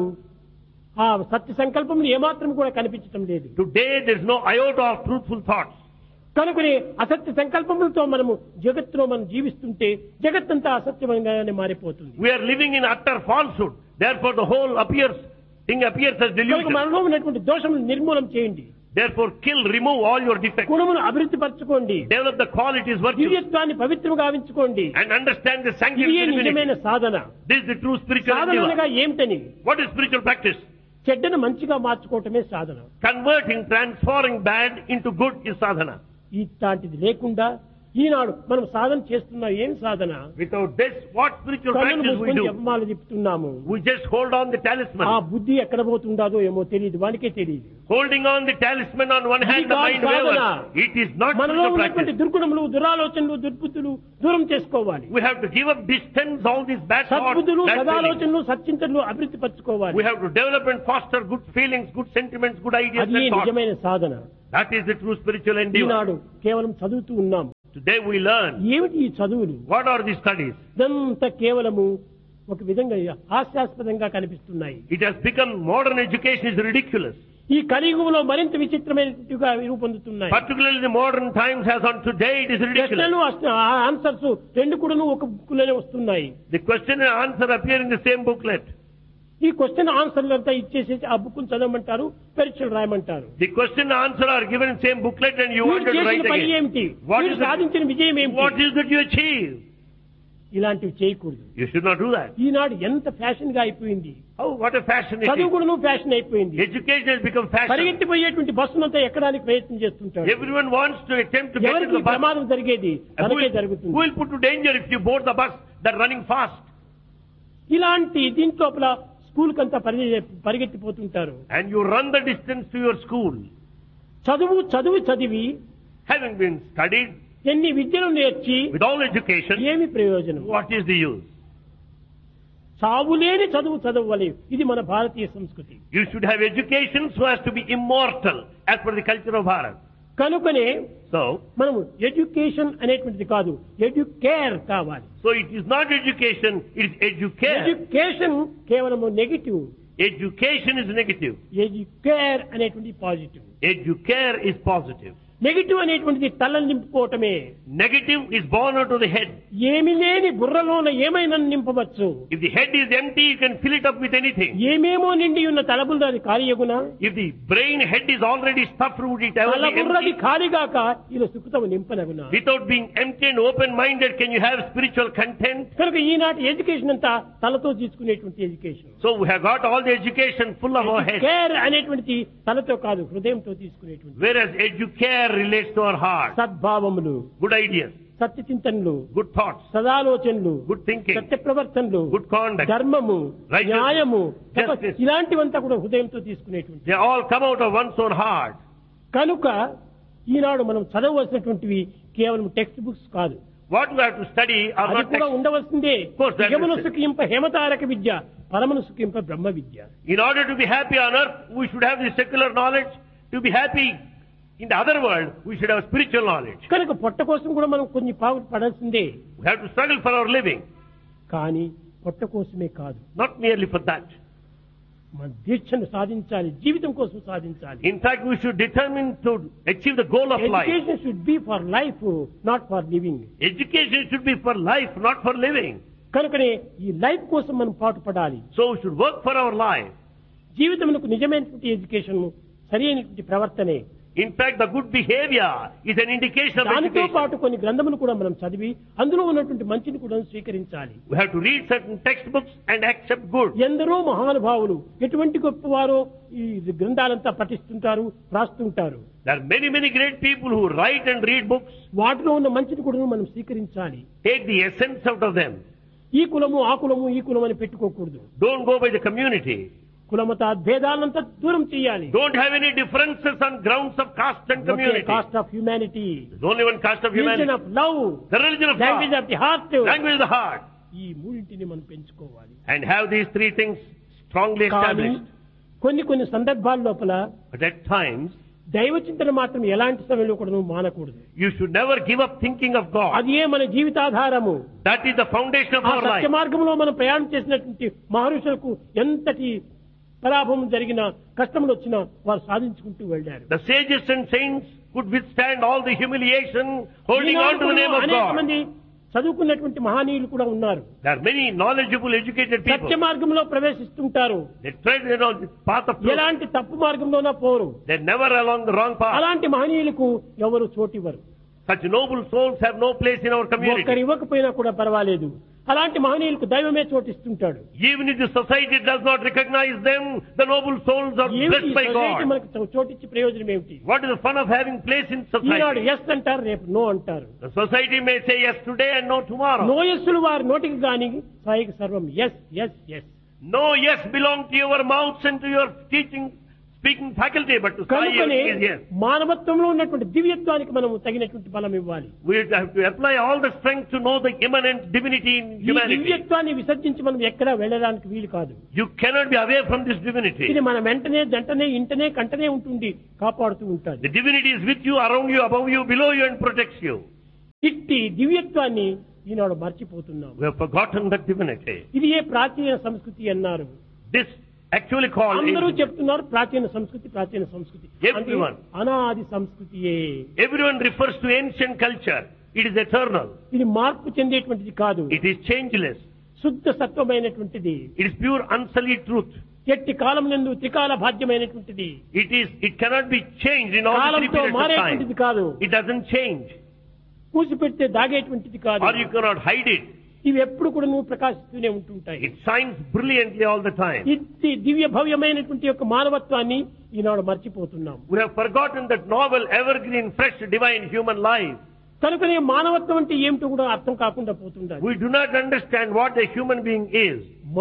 ఆ సత్య సంకల్పములు ఏమాత్రం కూడా కనిపించటం లేదు. Today there is no iota of truthful thoughts. కనుకనే అసత్య సంకల్పములతో మనము జగత్తులో మనం జీవిస్తుంటే జగత్తంతా అసత్యమంగానే మారిపోతుంది. We are living in utter falsehood. Therefore the whole thing appears as కనుక delusion. మనలో ఉన్నటువంటి దోషములను నిర్మూలన చేయండి. Therefore remove all your defects. గుణమును అభివృద్ధి పరచుకోండి. Develop the qualities, virtues. దివ్యత్వాన్ని పవిత్రంగా గావించుకోండి. And understand the ఇదే sanctity. నిజమైన సాధన. This is the true spiritual Sadhana endeavor. అనగా ఏమిటని? What is spiritual practice? చెడ్డను మంచిగా మార్చుకోవటమే సాధన. Converting, transforming bad into good is sadhana. ఇట్లాంటిది లేకుండా ఈనాడు మనం సాధన చేస్తున్నాం. ఏం సాధన? Without this, what spiritual కన్నులు practice we మూసుకొని do? జపమాల తిప్పుతున్నాము. We just hold on the ఆ talisman. బుద్ధి ఎక్కడ పోతుండదో ఏమో తెలియదు, వానికే తెలియదు. Holding on the talisman on one hand, ఇది the కాదు mind Sadhana. wavers. It is not మనలో spiritual ఉన్నటువంటి practice. దుర్గుణములు, దురాలోచనలు, దుర్బుద్ధులు దూరం చేసుకోవాలి. We have to give up, distance all these bad thoughts, సద్బుద్ధులు, bad feelings. సదాలోచనలు, సచ్చింతనలు అభివృద్ధి పరచుకోవాలి. We have to develop and foster good feelings, good sentiments, good ideas అది and thoughts. నిజమైన సాధన. That is the true spiritual endeavor. ఈనాడు కేవలం చదువుతూ ఉన్నాం. Today we learn. ఏమిటి ఈ చదువులు? What are these studies? ఇదంతా కేవలము ఒక విధంగా హాస్యాస్పదంగా కనిపిస్తున్నాయి. It has become, modern education is ridiculous. ఈ కలియుగంలో మరింత విచిత్రమైనట్టుగా రూపొందుతున్నాయి. Particularly the modern times as on today, it is ridiculous. ప్రశ్నలు ఆన్సర్స్ రెండు కూడాను ఒక బుక్ లోనే వస్తున్నాయి. The question and answer appear in the same booklet. ఈ క్వశ్చన్ ఆన్సర్లు అంతా ఇచ్చేసి ఆ బుక్ చదవమంటారు, పరీక్షలు రాయమంటారు. The question and answer are given in same booklet and you want వీడు to చేసిన write పని again. ఏమిటి? What వీడు is it? సాధించిన విజయం ఏమిటి? What is that you achieve? ఇలాంటివి చేయకూడదు. You should not do that. ఈనాడు ఎంత ఫ్యాషన్ గా అయిపోయింది. Oh, what a fashion it చదువు is. కూడా ఫ్యాషన్ అయిపోయింది. Education has become fashion. పరిగెత్తిపోయేటువంటి బస్సునంతా ఎక్కడానికి ప్రయత్నం చేస్తుంటారు. Everyone wants to attempt to get into ఎవరికి the bus. ప్రమాదం జరిగేది Who తనకే will, జరుగుతుంది. who will put to danger if you board the bus that running fast? ఇలాంటి దీంట్లోపల స్కూల్ కంతా పరిగెత్తిపోతుంటారు. And you run the distance to your school. చదివి Having been studied ఎన్ని విద్యలు నేర్చి with all education, ఏమి ప్రయోజనం? what is the use? చావులేని చదవవాలి. ఇది మన భారతీయ సంస్కృతి. You should have education so as to be immortal as per the culture of Bharat. కనుకనే So మనము ఎడ్యుకేషన్ అనేటువంటిది కాదు, ఎడ్యుకేర్ కావాలి. it is not education, it is educare. Education కేవలము negative, Education is negative. Educare అనేటువంటిది positive. Educare is positive. Negative అనేటువంటిది తలని నింపుకోవటమే. Negative is born out of the head. ఏమి లేని బుర్రలోన ఏమైనా నింపవచ్చు. If the head is empty, you can fill it up with anything. ఏమేమో నిండి ఉన్న తలబుర్ర అది ఖాళీయగునా? If the brain head is already stuffed, would it ever be తలబుర్రది empty? ఖాళీగాక ఇలా సుఖతము నింపనగునా? Without being empty and open-minded, can you have spiritual content? కనుక ఈనాటి education అంతా తలతో తీసుకునేటువంటి education. So we have got all the education full of our head. Care అనేటువంటిది తలతో కాదు, హృదయంతో తీసుకునేటువంటి. Whereas educare relates to our heart. సద్భావములు, Good ideas, Satya చింతనలు, good thoughts, సదాలోచనలు, good thinking, సత్య ప్రవర్తనలు, good conduct. ధర్మము, Righteousness, న్యాయము, justice. ఇలాంటివంతా కూడా హృదయంతో తీసుకునేటువంటి. They all come out of one's own heart. కనుక ఈనాడు మనం చదవవలసినటువంటివి కేవలం టెక్స్ట్ బుక్స్ కాదు, What we have to study are అది not కూడా texts. ఉండవలసిందే. course, that is యమును it. సుఖింప హేమతారక Vidya, పరమను సుఖింప Brahma Vidya. In order to be happy on earth, we should have the secular knowledge. To be happy in the other world, we should have spiritual knowledge. కనుక పొట్ట కోసం కూడా మనం కొన్ని పావులు పడాల్సిందే. We have to struggle for our living. కానీ పొట్ట కోసమే కాదు, Not merely for that. మన దీక్షను సాధించాలి, జీవితం కోసం సాధించాలి. In fact, we should determine to achieve the goal of life. Education should be for life, not for living. Education should be for life, not for living. కనుకనే ఈ life కోసం మనం పాటుపడాలి. So we should work for our life. జీవితమునకు నిజమైనటువంటి education సరి అయినటువంటి ప్రవర్తనే. In fact, the good behavior is an indication of దానితో education. పాటు కొన్ని గ్రంథములు కూడా మనం చదివి అందులో ఉన్నటువంటి మంచిని కూడా స్వీకరించాలి. We have to read certain textbooks and accept good. ఎందరో మహానుభావులు ఎటువంటి గొప్పవారో ఈ గ్రంథాలంతా పఠిస్తుంటారు, రాస్తుంటారు. There are many, many great people who write and read books. వాటిలో ఉన్న మంచిని కూడా మనం స్వీకరించాలి. Take the essence out of them. ఈ కులము ఆ కులము ఈ కులం అని పెట్టుకోకూడదు. Don't go by the community. కులమత భేదాలంతా దూరం చేయాలి. Don't have any differences on grounds of caste and community. Cost of humanity, There's only one caste of religion humanity. Of love, The religion of language God. Of the heart. Language of the heart. ఈ మూడింటిని మనం పెంచుకోవాలి. and have these three things strongly కానీ established. కొన్ని సందర్భాల లోపల But at times, దైవ చింతన మాత్రం ఎలాంటి సమయంలో కూడా నువ్వు మానకూడదు. you should never give up thinking of God. అది మన జీవితాధారము. That is the foundation of ఆ our సత్య life. మార్గంలో మనం ప్రయాణం చేసినటువంటి మహర్షులకు ఎంతటి పరాభవం జరిగినా కష్టములు వచ్చినా వారు సాధించుకుంటూ వెళ్ళారు. The sages and saints could withstand all the humiliation holding on to the name of అనేక God. మంది చదువుకున్నటువంటి మహనీయులు కూడా ఉన్నారు. There are many knowledgeable, educated people. సత్య మార్గంలో ప్రవేశిస్తుంటారు. They tread the path of truth. ఎలాంటి తప్పు మార్గంలోనా పోరు. They're never along the wrong path. అలాంటి మహనీయులకు ఎవరు చోటివ్వరు. Such noble souls have no place in our ఒక్కరు community. ఇవ్వకపోయినా కూడా పర్వాలేదు. అలాంటి మహనీయులకు దైవమే చోటిస్తుంటాడు. Even if the society does not recognize them, the noble souls are blessed by God. మనకు చోటిచ్చి ప్రయోజనం ఏమిటి? What is the fun of having place in Eenadu society? Yes అంటారు, రేపు నో అంటారు. The society may say yes today and no tomorrow. No ఎస్సులు వారి నోటికి గాని సాయికి సర్వం yes yes yes. No yes belong to your mouths and to your teaching, speaking faculty, but to Sai కనుకనే is yes. మానవత్వంలో ఉన్నటువంటి దివ్యత్వానికి మనం తగినటువంటి బలం ఇవ్వాలి. We have to apply all the strength to know the immanent divinity in ఈ humanity. దివ్యత్వాన్ని విసర్జించి మనం ఎక్కడా వెళ్ళడానికి వీలు కాదు. You cannot be away from this divinity. ఇది మన వెంటనే జంటనే ఇంటనే కంటనే ఉంటుంది, కాపాడుతూ ఉంటుంది. The divinity is with you, around you, above you, below you, and protects you. ఇట్టి దివ్యత్వాన్ని ఈనాడు మర్చిపోతున్నాం. We have forgotten that divinity. ఇది ఏ ప్రాచీన సంస్కృతి అన్నారు. This actually called అందరూ చెప్తున్నారు ప్రాచీన సంస్కృతి, ప్రాచీన సంస్కృతి. Everyone. అంటే అనాది సంస్కృతియే. Everyone refers to ancient culture. It is eternal. ఇది మార్పు చెందేటువంటిది కాదు. It is changeless. శుద్ధ సత్వమైనటువంటిది. It is pure unsullied truth. ఎట్టి కాలం నందు త్రికాల భాగ్యమైనటువంటిది. It cannot be changed in all the three కాలంతో periods of మారేటువంటిది time. కాదు. It doesn't change. పూసిపెడితే దాగేటువంటిది కాదు. Or you cannot hide it. ఇవి ఎప్పుడు కూడా నువ్వు ప్రకాశిస్తూనే ఉంటుంటాయి. It shines brilliantly all the time. ఇది దివ్య భవ్యమైనటువంటి యొక్క మానవత్వాన్ని ఈనాడు మర్చిపోతున్నాం. We have forgotten that novel, evergreen, fresh, divine human life. కనుకనే మానవత్వం అంటే ఏమిటో కూడా అర్థం కాకుండా పోతుండాలి. We do not understand what a human being is.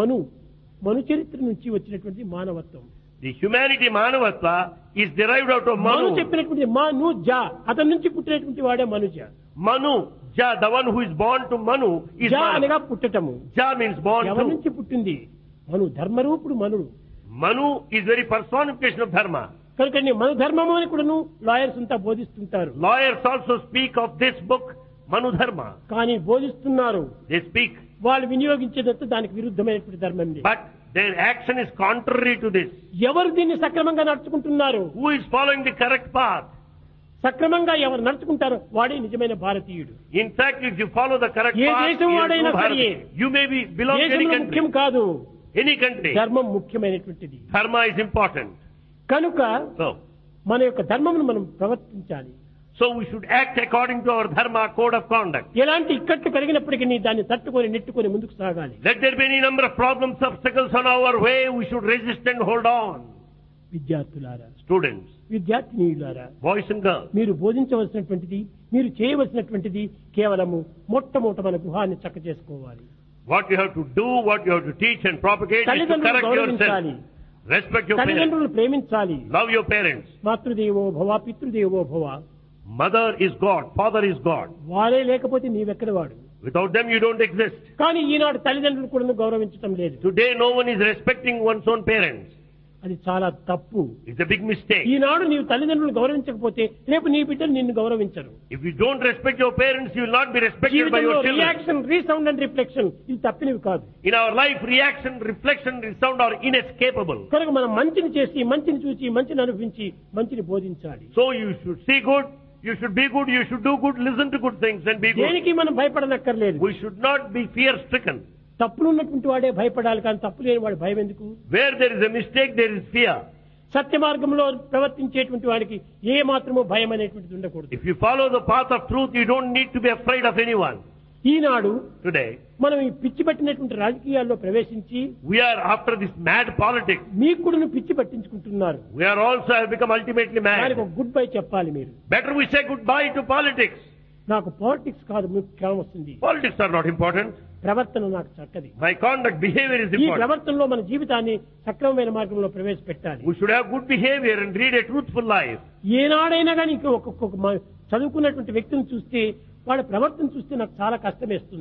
మను చరిత్ర నుంచి వచ్చినటువంటి మానవత్వం. The humanity Manavatva is derived out of Manu Manu. చెప్పినటువంటి మనుజ, అతని నుంచి పుట్టినటువంటి వాడే మనుజ. Manu, Ja, the one who is born to Manu is జ Manu. అనగా పుట్టటము. Ja means born ఎవరి to. నుంచి పుట్టింది? మను ధర్మరూపుడు మనుడు. Manu is very personification of Dharma. కనుక మను ధర్మము అని కూడాను లాయర్స్ అంతా బోధిస్తుంటారు. Lawyers also speak of this book, Manu Dharma. కానీ బోధిస్తున్నారు, They speak, వాళ్ళు వినియోగించేదంతా దానికి విరుద్ధమైనటువంటి ధర్మం. but their action is contrary to this. ఎవరు దీన్ని సక్రమంగా నడుచుకుంటున్నారు? Who is following the correct path? సక్రమంగా ఎవరు నడుచుకుంటారో వాడే నిజమైన భారతీయుడు. In fact, if you follow the correct A path, దేశం you are వాడైనా true సరే, Bharati. You may be belong to any దేశంలో country. ముఖ్యం కాదు, Any country. ధర్మం ముఖ్యమైనటువంటిది. Dharma is important. కనుక So మన యొక్క ధర్మమును మనం ప్రవర్తించాలి. we should act according to our Dharma code of conduct. ఎలాంటి ఇక్కట్లు కలిగినప్పటికీ దాన్ని తట్టుకొని నెట్టుకొని ముందుకు సాగాలి. Let there be any number of problems, obstacles on our way, we should resist and hold on. విద్యార్థులారా, Students, విద్యార్థినీయులారా, boys and girls, మీరు బోధించవలసినటువంటిది, మీరు చేయవలసినటువంటిది కేవలము మొట్టమొదట మన గృహాన్ని చక్క చేసుకోవాలి. what you have to do, what you have to teach and propagate is to తల్లిదండ్రులను correct గౌరవించాలి. yourself. Respect your parents. తల్లిదండ్రులను ప్రేమించాలి. Love your parents. మాతృదేవో భవ, పితృదేవో భవ. Mother is God, father is God. వారే లేకపోతే నీవెక్కడ వాడు? Without them you don't exist. కానీ ఈనాడు తల్లిదండ్రులు కూడా గౌరవించడం లేదు. Today no one is respecting one's own parents. అది చాలా తప్పు. It's a big mistake. ఈనాడు నీవు తల్లిదండ్రులు గౌరవించకపోతే రేపు నీ బిడ్డలు నిన్ను గౌరవించరు. If you don't respect your parents, you will not be respected by జీవితంలో your children. Reaction, resound and reflection ఇది తప్పినవి కాదు. In our life, reaction, reflection, resound are inescapable. కనుక మనం మంచిని చేసి, మంచిని చూసి, మంచిని అనుభవించి, మంచిని బోధించాలి. So you should see good, you should be good, you should do good, listen to good things and be good. దేనికి మనం భయపడనక్కర్లేదు. We should not be fear stricken. తప్పులు ఉన్నటువంటి వాడే భయపడాలి, కానీ తప్పు లేని వాడు భయం ఎందుకు? Where there is a mistake, there is fear. సత్య మార్గంలో ప్రవర్తించేటువంటి వాడికి ఏ మాత్రమూ భయం అనేటువంటిది ఉండకూడదు. If you follow the path of truth, you don't need to be afraid of anyone. Eenadu Today, మనం ఈ పిచ్చి పట్టినటువంటి రాజకీయాల్లో ప్రవేశించి we are after this mad politics. మీకు కూడా పిచ్చి పట్టించుకుంటున్నారు. We are also have become ultimately దానికి mad. ఒక గుడ్ బై చెప్పాలి మీరు. Better we say goodbye to politics. నాకు పాలిటిక్స్ కాదు ముఖ్యం వస్తుంది, Politics are not important. ప్రవర్తన నాకు చక్కది. My conduct, behavior is ఈ important. ప్రవర్తనలో మన జీవితాన్ని సక్రమమైన మార్గంలో ప్రవేశపెట్టాలి. We should have good behavior and lead a truthful life. ఏనాడైనా కానీ ఇంకొక చదువుకున్నటువంటి వ్యక్తిని చూస్తే వాడి ప్రవర్తన చూస్తే నాకు చాలా కష్టమేస్తుంది.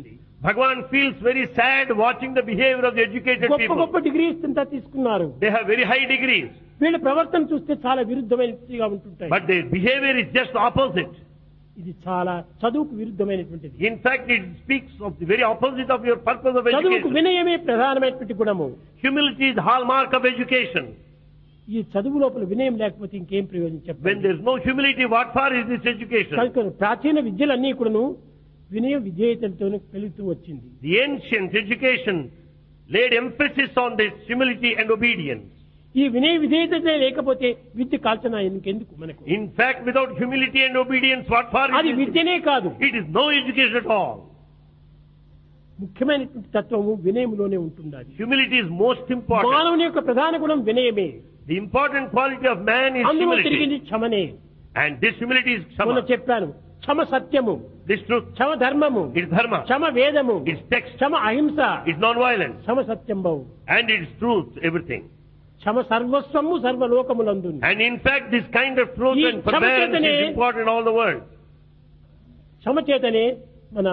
Bhagavan feels very sad watching the behavior of the educated గొప్ప people. గొప్ప డిగ్రీస్ ఇంత తీసుకున్నారు. They have very high degrees, వీళ్ళ ప్రవర్తన చూస్తే చాలా విరుద్ధమైనదిగా ఉంటుంటాయి. but their behavior is just opposite. ఇది చాలా చదువుకు విరుద్ధమైనటువంటిది. In fact, it speaks of the very opposite of your purpose of చదువుకు education. వినయమే ప్రధానమైనటువంటి గుణము. Humility is the hallmark of education. ఈ చదువు లోపల వినయం లేకపోతే ఇంకేం ప్రయోజనం When చెప్పండి. there is no humility, what for is this education? కనుక ప్రాచీన విద్యలన్నీ కూడాను వినయ విధేయతలతో పెరుగుతూ వచ్చింది. The ancient education laid emphasis on this humility and obedience. ఈ వినయ విధేయత లేకపోతే విద్య కాల్చన ఇంకెందుకు మనకు? In fact, without humility and obedience, what for అది is this? విద్యనే కాదు. It is no education at all. ముఖ్యమైనటువంటి తత్వము వినయములోనే ఉంటుంది. అది Humility is most important. మానవుని యొక్క ప్రధాన గుణం వినయమే. The important quality of man is అందులో తిరిగింది humility. క్షమనే. And this humility is మొన్న Kshama. చెప్పాను, క్షమ సత్యము, This truth క్షమ ధర్మము, is Dharma. క్షమ వేదము, It's text. క్షమ అహింస, It's non-violence. క్షమ సత్యం బహు, And it's truth, everything. Kshama Sarvasvamu సర్వలోకములందు. And in fact, this kind of truth ఈ and forbearance క్షమచేతనే- is important in all the world. క్షమ చేతనే మన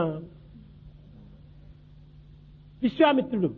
విశ్వామిత్రుడు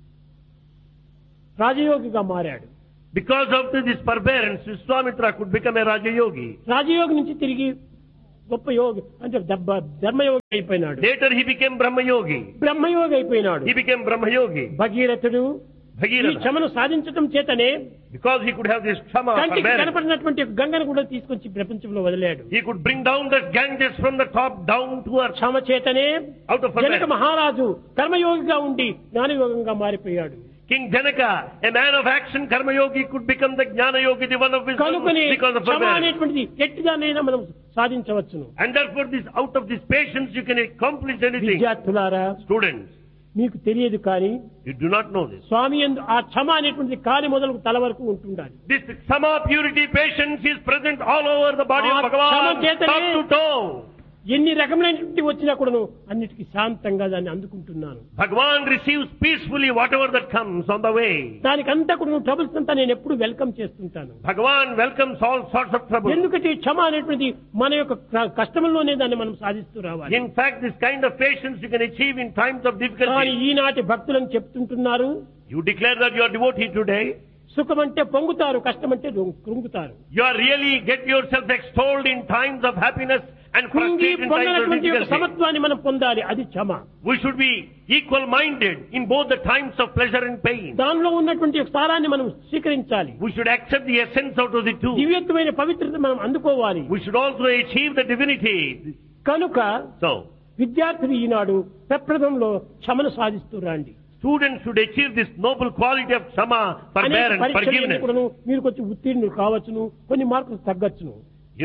రాజయోగిగా మారాడు. Because of this forbearance, Vishwamitra could become a Raja Yogi. రాజయోగి నుంచి తిరిగి గొప్ప యోగి అంటే ధర్మయోగి అయిపోయినాడు. Later he became Brahma Yogi. బ్రహ్మయోగి అయిపోయినాడు. He became Brahma Yogi. భగీరథుడు ఈ Bhagirath. క్షమను సాధించటం చేతనే Because he could have this Kshama, కంటికి forbearance. కనపడినటువంటి గంగను కూడా తీసుకొచ్చి ప్రపంచంలో వదిలాడు. He could bring down that Ganges from the top down to earth. క్షమ చేతనే Out of జనక forbearance. మహారాజు కర్మయోగిగా ఉండి జ్ఞానయోగంగా మారిపోయాడు. King Janaka, a man of action, Karma Yogi, could become the Jnana Yogi, the one of wisdom, కనుకని because of Kshama forbearance. అనేటువంటిది ఎట్టిదానైనా మనం సాధించవచ్చును. And therefore, out of this patience, you can accomplish anything. విద్యార్థులారా, Students, మీకు తెలియదు కానీ you do not know this. స్వామి యందు ఆ క్షమ అనేటువంటిది కాలి మొదలు తల వరకు ఉంటుండాలి. This Sama, purity, patience is present all over the body of Ah, Bhagavan, Sama Chetane- top to toe. ఎన్ని రకమైనటువంటి వచ్చినా కూడాను అన్నిటికీ శాంతంగా దాన్ని అందుకుంటున్నాను. Bhagavan receives peacefully whatever that comes on the way. దానికంతా కూడా ట్రబుల్స్ అంతా నేను ఎప్పుడు వెల్కమ్ చేస్తుంటాను. Bhagavan welcomes all sorts of trouble. ఎందుకంటే ఈ క్షమ అనేటువంటిది మన యొక్క కష్టంలోనే దాన్ని మనం సాధిస్తూ రావాలి. In fact, this kind of patience you can achieve in times of కానీ difficulty. ఈనాటి భక్తులను చెప్తుంటున్నారు, You declare that you are devotee today. సుఖం అంటే పొంగుతారు, కష్టం అంటే కృంగుతారు. You are really get yourself extolled in times of happiness and కృంగి frustration in times of పొందనటువంటి యొక్క difficulty. సమత్వాన్ని మనం పొందాలి, అది క్షమ. We should be equal-minded in both the times of pleasure and pain. దానిలో ఉన్నటువంటి యొక్క సారాన్ని మనం స్వీకరించాలి. We should accept the essence out of the two. దివ్యత్వమైన పవిత్రత మనం అందుకోవాలి. We should also achieve the divinity. కనుక So, విద్యార్థులు ఈనాడు ప్రప్రథంలో క్షమను సాధిస్తూ రండి. students should achieve this noble quality of Kshama, అనేక forbearance, పరీక్షలు forgiveness. కూడాను మీరు కొంచెం ఉత్తీర్ణులు కావచ్చును, కొన్ని మార్కులు తగ్గచ్చును. You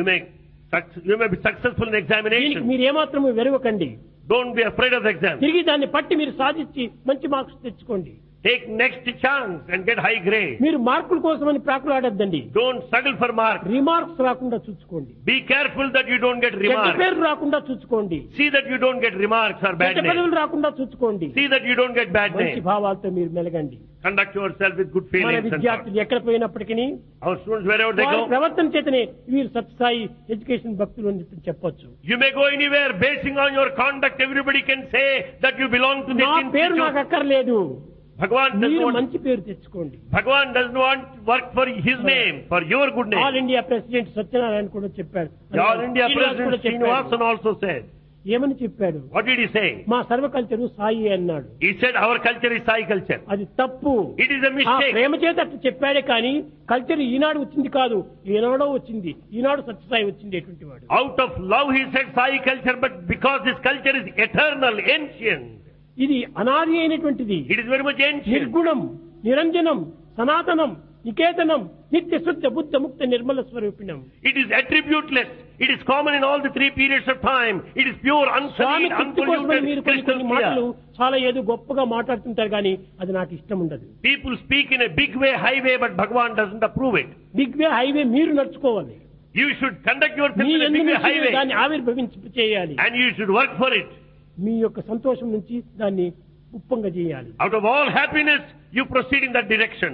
may be successful in దీనికి examination. మీరు ఏమాత్రము వెరవకండి. Don't be afraid of the exam. తిరిగి దాన్ని పట్టి మీరు సాధించి మంచి మార్క్స్ తెచ్చుకోండి. Take next chance and get high grade. మీరు మార్కుల కోసమని ప్రాకులాడద్దండి. Don't struggle for marks. Remarks రాకుండా చూసుకోండి. Be careful that you don't get చెడ్డ remarks. పేరు రాకుండా చూసుకోండి. See that you don't get remarks or bad చెడ్డ names. పదవులు రాకుండా చూసుకోండి. See that you don't get bad మంచి names. భావాలతో మీరు మెలగండి. Conduct yourself with good మన feelings and thoughts. విద్యార్థులు ఎక్కడ పోయినప్పటికీ Our students, wherever they వారి go, ప్రవర్తన చేతనే వీరు సత్సాయి ఎడ్యుకేషన్ భక్తులు అని చెప్పొచ్చు. you may go anywhere. Basing on your conduct, everybody can say that you belong to this నా పేరు నాకు institute. అక్కర్లేదు, Bhagavan doesn't మీరు want, మంచి పేరు తెచ్చుకోండి. Bhagavan doesn't want work for his name, for your good all name. India president Satyanarayana కూడా చెప్పాడు. The All India శ్రీనివాస్ కూడా President చెప్పాడు. Srinivasan also said. ఏమని చెప్పాడు? What did he say? మా సర్వకల్చరు సాయి అన్నాడు. He said our culture is Sai culture. అది తప్పు. It is a ఆ mistake. ప్రేమ చేత అట్లా చెప్పాడే కానీ కల్చర్ ఈనాడు వచ్చింది కాదు, ఈనాడో వచ్చింది. ఈనాడు సత్యసాయి వచ్చింది ఎటువంటి వాడు. Out of love he said Sai culture, but because this culture is eternal, ancient. ఇది అనాది అయినటువంటిది. It is very much ancient. నిర్గుణం, నిరంజనం, సనాతనం, నికేతనం, నిత్య శుద్ధ బుద్ధ ముక్త Nirmala స్వరూపిణం. It is attributeless. It is common in all the three periods of time. It is pure, Swamy unsullied, తృప్తి కోసమని మీరు unpolluted, కొన్ని crystal మాటలు clear. చాలా ఏదో గొప్పగా మాట్లాడుతుంటారు కానీ అది నాకు ఇష్టం ఉండదు. People speak in a big way, high way, but Bhagavan doesn't approve it. Big way highway మీరు నడుచుకోవాలి. You should conduct yourself me in a ఎందు big way, నుంచి high way, దాన్ని ఆవిర్భవించి చేయాలి. and you should work for it. మీ యొక్క సంతోషం నుంచి దాన్ని ఉప్పొంగ చేయాలి. Out of all happiness, you proceed in that direction.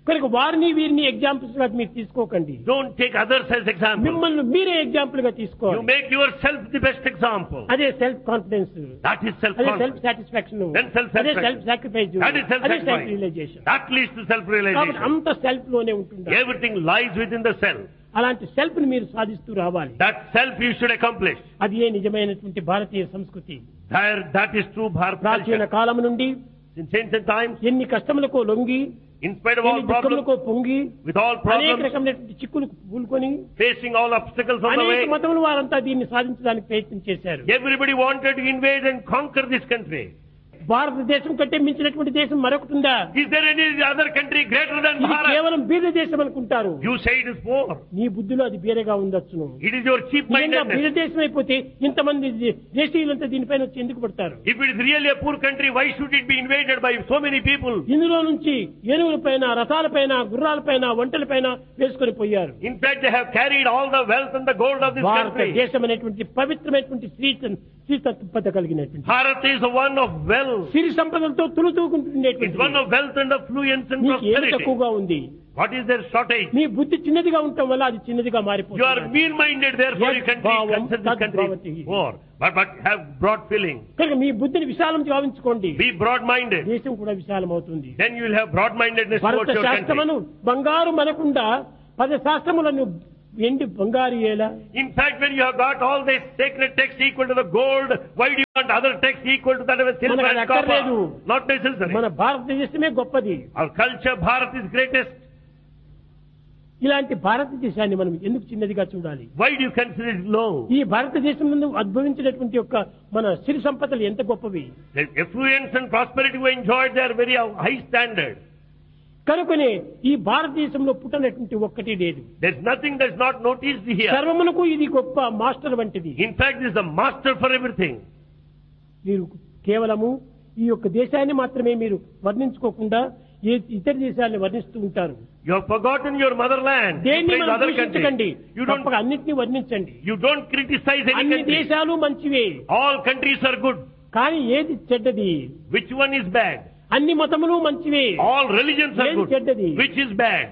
కనుక వారిని వీరిని ఎగ్జాంపుల్స్ గా మీరు తీసుకోకండి. Don't take others as examples. మిమ్మల్ని మీరే ఎగ్జాంపుల్ గా You తీసుకోవాలి. make yourself the best example. అదే సెల్ఫ్ కాన్ఫిడెన్స్, That is అదే self-confidence. సెల్ఫ్ సాటిస్ఫాక్షన్, Then అదే self-satisfaction. Self sacrifice, That is అదే self self-sacrifice. Realisation. That leads to కాబట్టి self-realization. అంత సెల్ఫ్ లోనే ఉంటుంది. Everything lies within the self. అలాంటి self ని మీరు సాధిస్తూ రావాలి. That self you should accomplish. అది ఏ నిజమైనటువంటి భారతీయ సంస్కృతి. That is true Bharat ప్రాచీన culture. కాలం నుండి Since ancient times, ఎన్ని కష్టములకో లొంగి, in spite of all ఎన్ని problems, దుఃఖములకో పొంగి, with all అనేక problems, రకమైనటువంటి చిక్కులు పూలుకొని facing all obstacles on the అనేక way, మతముల వారంతా దీన్ని సాధించడానికి ప్రయత్నం చేశారు. everybody wanted to invade and conquer this country. భారతదేశం కంటే మించినటువంటి దేశం మరొకటి ఉందా? Is there any other country greater than ఇది Bharat? కేవలం బీద దేశం అనుకుంటారు. You say it is poor. నీ బుద్ధిలో అది బేరేగా ఉండొచ్చును. It is your cheap నిజంగా బీద mindedness. దేశం అయిపోతే ఇంతమంది దేశీయులంతా దీనిపైన వచ్చి ఎందుకు పడతారు? If it is really a poor country, why should it be invaded by so many people? ఇందులో నుంచి ఏనుగుల పైన, రథాల పైన, గుర్రాల పైన, ఒంటల పైన వేసుకొని పోయారు. In fact, they have carried all the wealth and the gold of this country. భారతదేశం అనేటువంటి పవిత్రమైనటువంటి శ్రీతత్వత కలిగినటువంటి Bharat is the one of wealth. సిరి సంపదలతో It's తులుతూకుంటున్నటువంటి one of wealth and affluence and మీకు ఏమి prosperity. తక్కువగా ఉంది? What is their shortage? మీ బుద్ధి చిన్నదిగా ఉండటం వల్ల అది చిన్నదిగా You are మారిపోతుంది. mean-minded, therefore you can Bhavam consider this country tadbhavati. poor. But have broad feeling. కనుక మీ బుద్ధిని విశాలం గావించుకోండి. Be broad-minded. దేశం కూడా విశాలం అవుతుంది. Then you will have broad-mindedness Bharata towards your country. శాస్త్రమును బంగారు మనకుండా 10 శాస్త్రములను ఎండి బంగారు ఎలా? In fact, when you have got all these sacred texts equal to the gold, why do you want other texts equal to that of a silver మనకు and అది అక్కర్లేదు. copper? Not necessary. మన భారతదేశమే గొప్పది. Our culture, Bharat is greatest. ఇలాంటి భారతదేశాన్ని మనం ఎందుకు చిన్నదిగా చూడాలి? Why do you consider it low? ఈ భారతదేశం నుండి ఉద్భవించినటువంటి యొక్క మన సిరి సంపదలు ఎంత గొప్పవి. The affluence and prosperity we enjoyed, they are very high standard. కనుకనే ఈ భారతదేశంలో పుట్టినటువంటి ఒక్కటి లేదు. There's nothing that's not noticed here. సర్వమునకు ఇది గొప్ప మాస్టర్ వంటిది. In fact, this is the master for everything. మీరు కేవలము ఈ యొక్క దేశాన్ని మాత్రమే మీరు వర్ణించుకోకుండా ఇతర దేశాలను వర్ణిస్తూ ఉంటారు. You have forgotten your motherland. You దేన్ని praise మనం other దూషించకండి, countries. You తప్పక don't, అన్నిటినీ వర్ణించండి. you don't criticize any అన్ని country. దేశాలు మంచివే, All countries are good. కానీ ఏది చెడ్డది? Which one is bad? అన్ని మతములు మంచివే, All religions are ఏది good. చెడ్డది? Which is bad?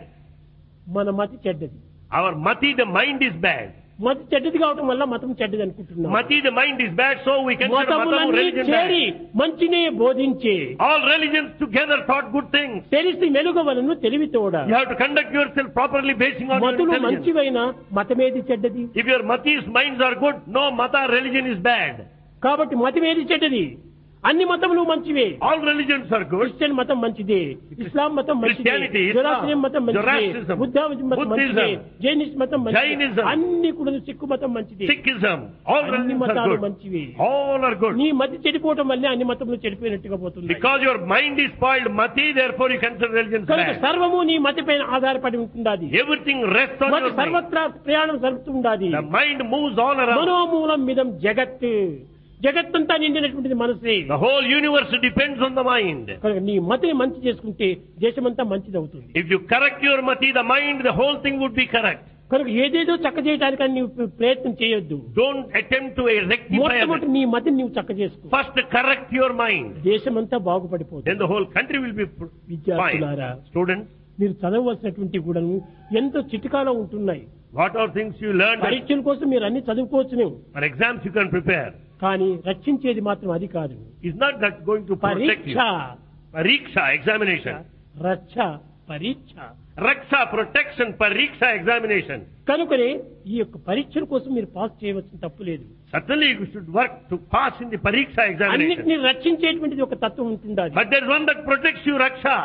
మన మతి చెడ్డది. Our mati, the mind is bad. మతి చెడ్డది కావటం వల్ల మతం చెడ్డది అనుకుంటున్నాం. Mati, the mind is bad, so we consider matamu మతములన్నీ religion చేరి bad. మంచినే బోధించే All religions together taught good things. తెలిసి మెలుగవలను తెలివితోడ. You have to conduct yourself properly basing on your మతులు intelligence. మంచివైన మతమేది చెడ్డది? If your matis minds are good, no mata religion is bad. కాబట్టి మతమేది చెడ్డది? అన్ని మతములు మంచివే. All religions are good. Christian మతం మంచిదే, ఇస్లాం మతం మంచిదే, Christianity, Islam, జొరాస్ట్రియన్ మతం మంచిదే, Zoroastrianism, బుద్ధిజం మతం మంచిదే, Buddhism, జైనిస్ట్ మతం మంచిదే, Jainism, అన్ని కూడా సిక్కు మతం మంచిదే. Sikhism, all అన్ని religions are మతాలు good. మంచివే. All are good. నీ మతి చెడిపోవటం వల్లే అన్ని మతములు చెడిపోయినట్టుగా పోతుంది. Because your mind is spoiled mati, therefore you consider religions కనుక bad. సర్వము నీ మతి పైన ఆధారపడి ఉంటుండాది. Everything rests on మతి your mind. సర్వత్రా ప్రయాణం జరుపుతుండాది. The mind moves all around. మనోమూలం మిదం జగత్, జగత్తంతా నిండినటువంటిది మనసే. The whole universe depends on the mind. కనుక నీ మతిని మంచి చేసుకుంటే దేశమంతా మంచిది అవుతుంది. If you correct your mati, the mind, the whole thing would be correct. కనుక ఏదేదో చక్క చేయడానికి నీవు ప్రయత్నం చేయొద్దు. Don't attempt to rectify మొట్టమొదటి everything. నీ మతిని నీవు చక్క చేసుకో. First correct your mind. దేశమంతా బాగుపడిపోతుంది. Then the whole country will be fine. విద్యార్థులారా, Students, మీరు చదవవలసినటువంటి కూడాను ఎంతో చిటికాలో ఉంటున్నాయి. what are things you learned? పరీక్షల కోసం మీరు అన్ని చదువుకోవచ్చు, For exams you can prepare. కానీ రక్షించేది మాత్రం అది కాదు. It's not that going to protect పరీక్ష, you. Pariksha, examination. రక్ష, పరీక్ష. Raksha, protection. Pariksha, examination. కనుకనే ఈ యొక్క పరీక్షల కోసం మీరు పాస్ చేయవలసిన తప్పు లేదు. Certainly you should work to pass in the Pariksha examination. అన్నిటిని రక్షించేటువంటిది ఒక తత్వం ఉంటుండాలి. But there's one that protects you, Raksha.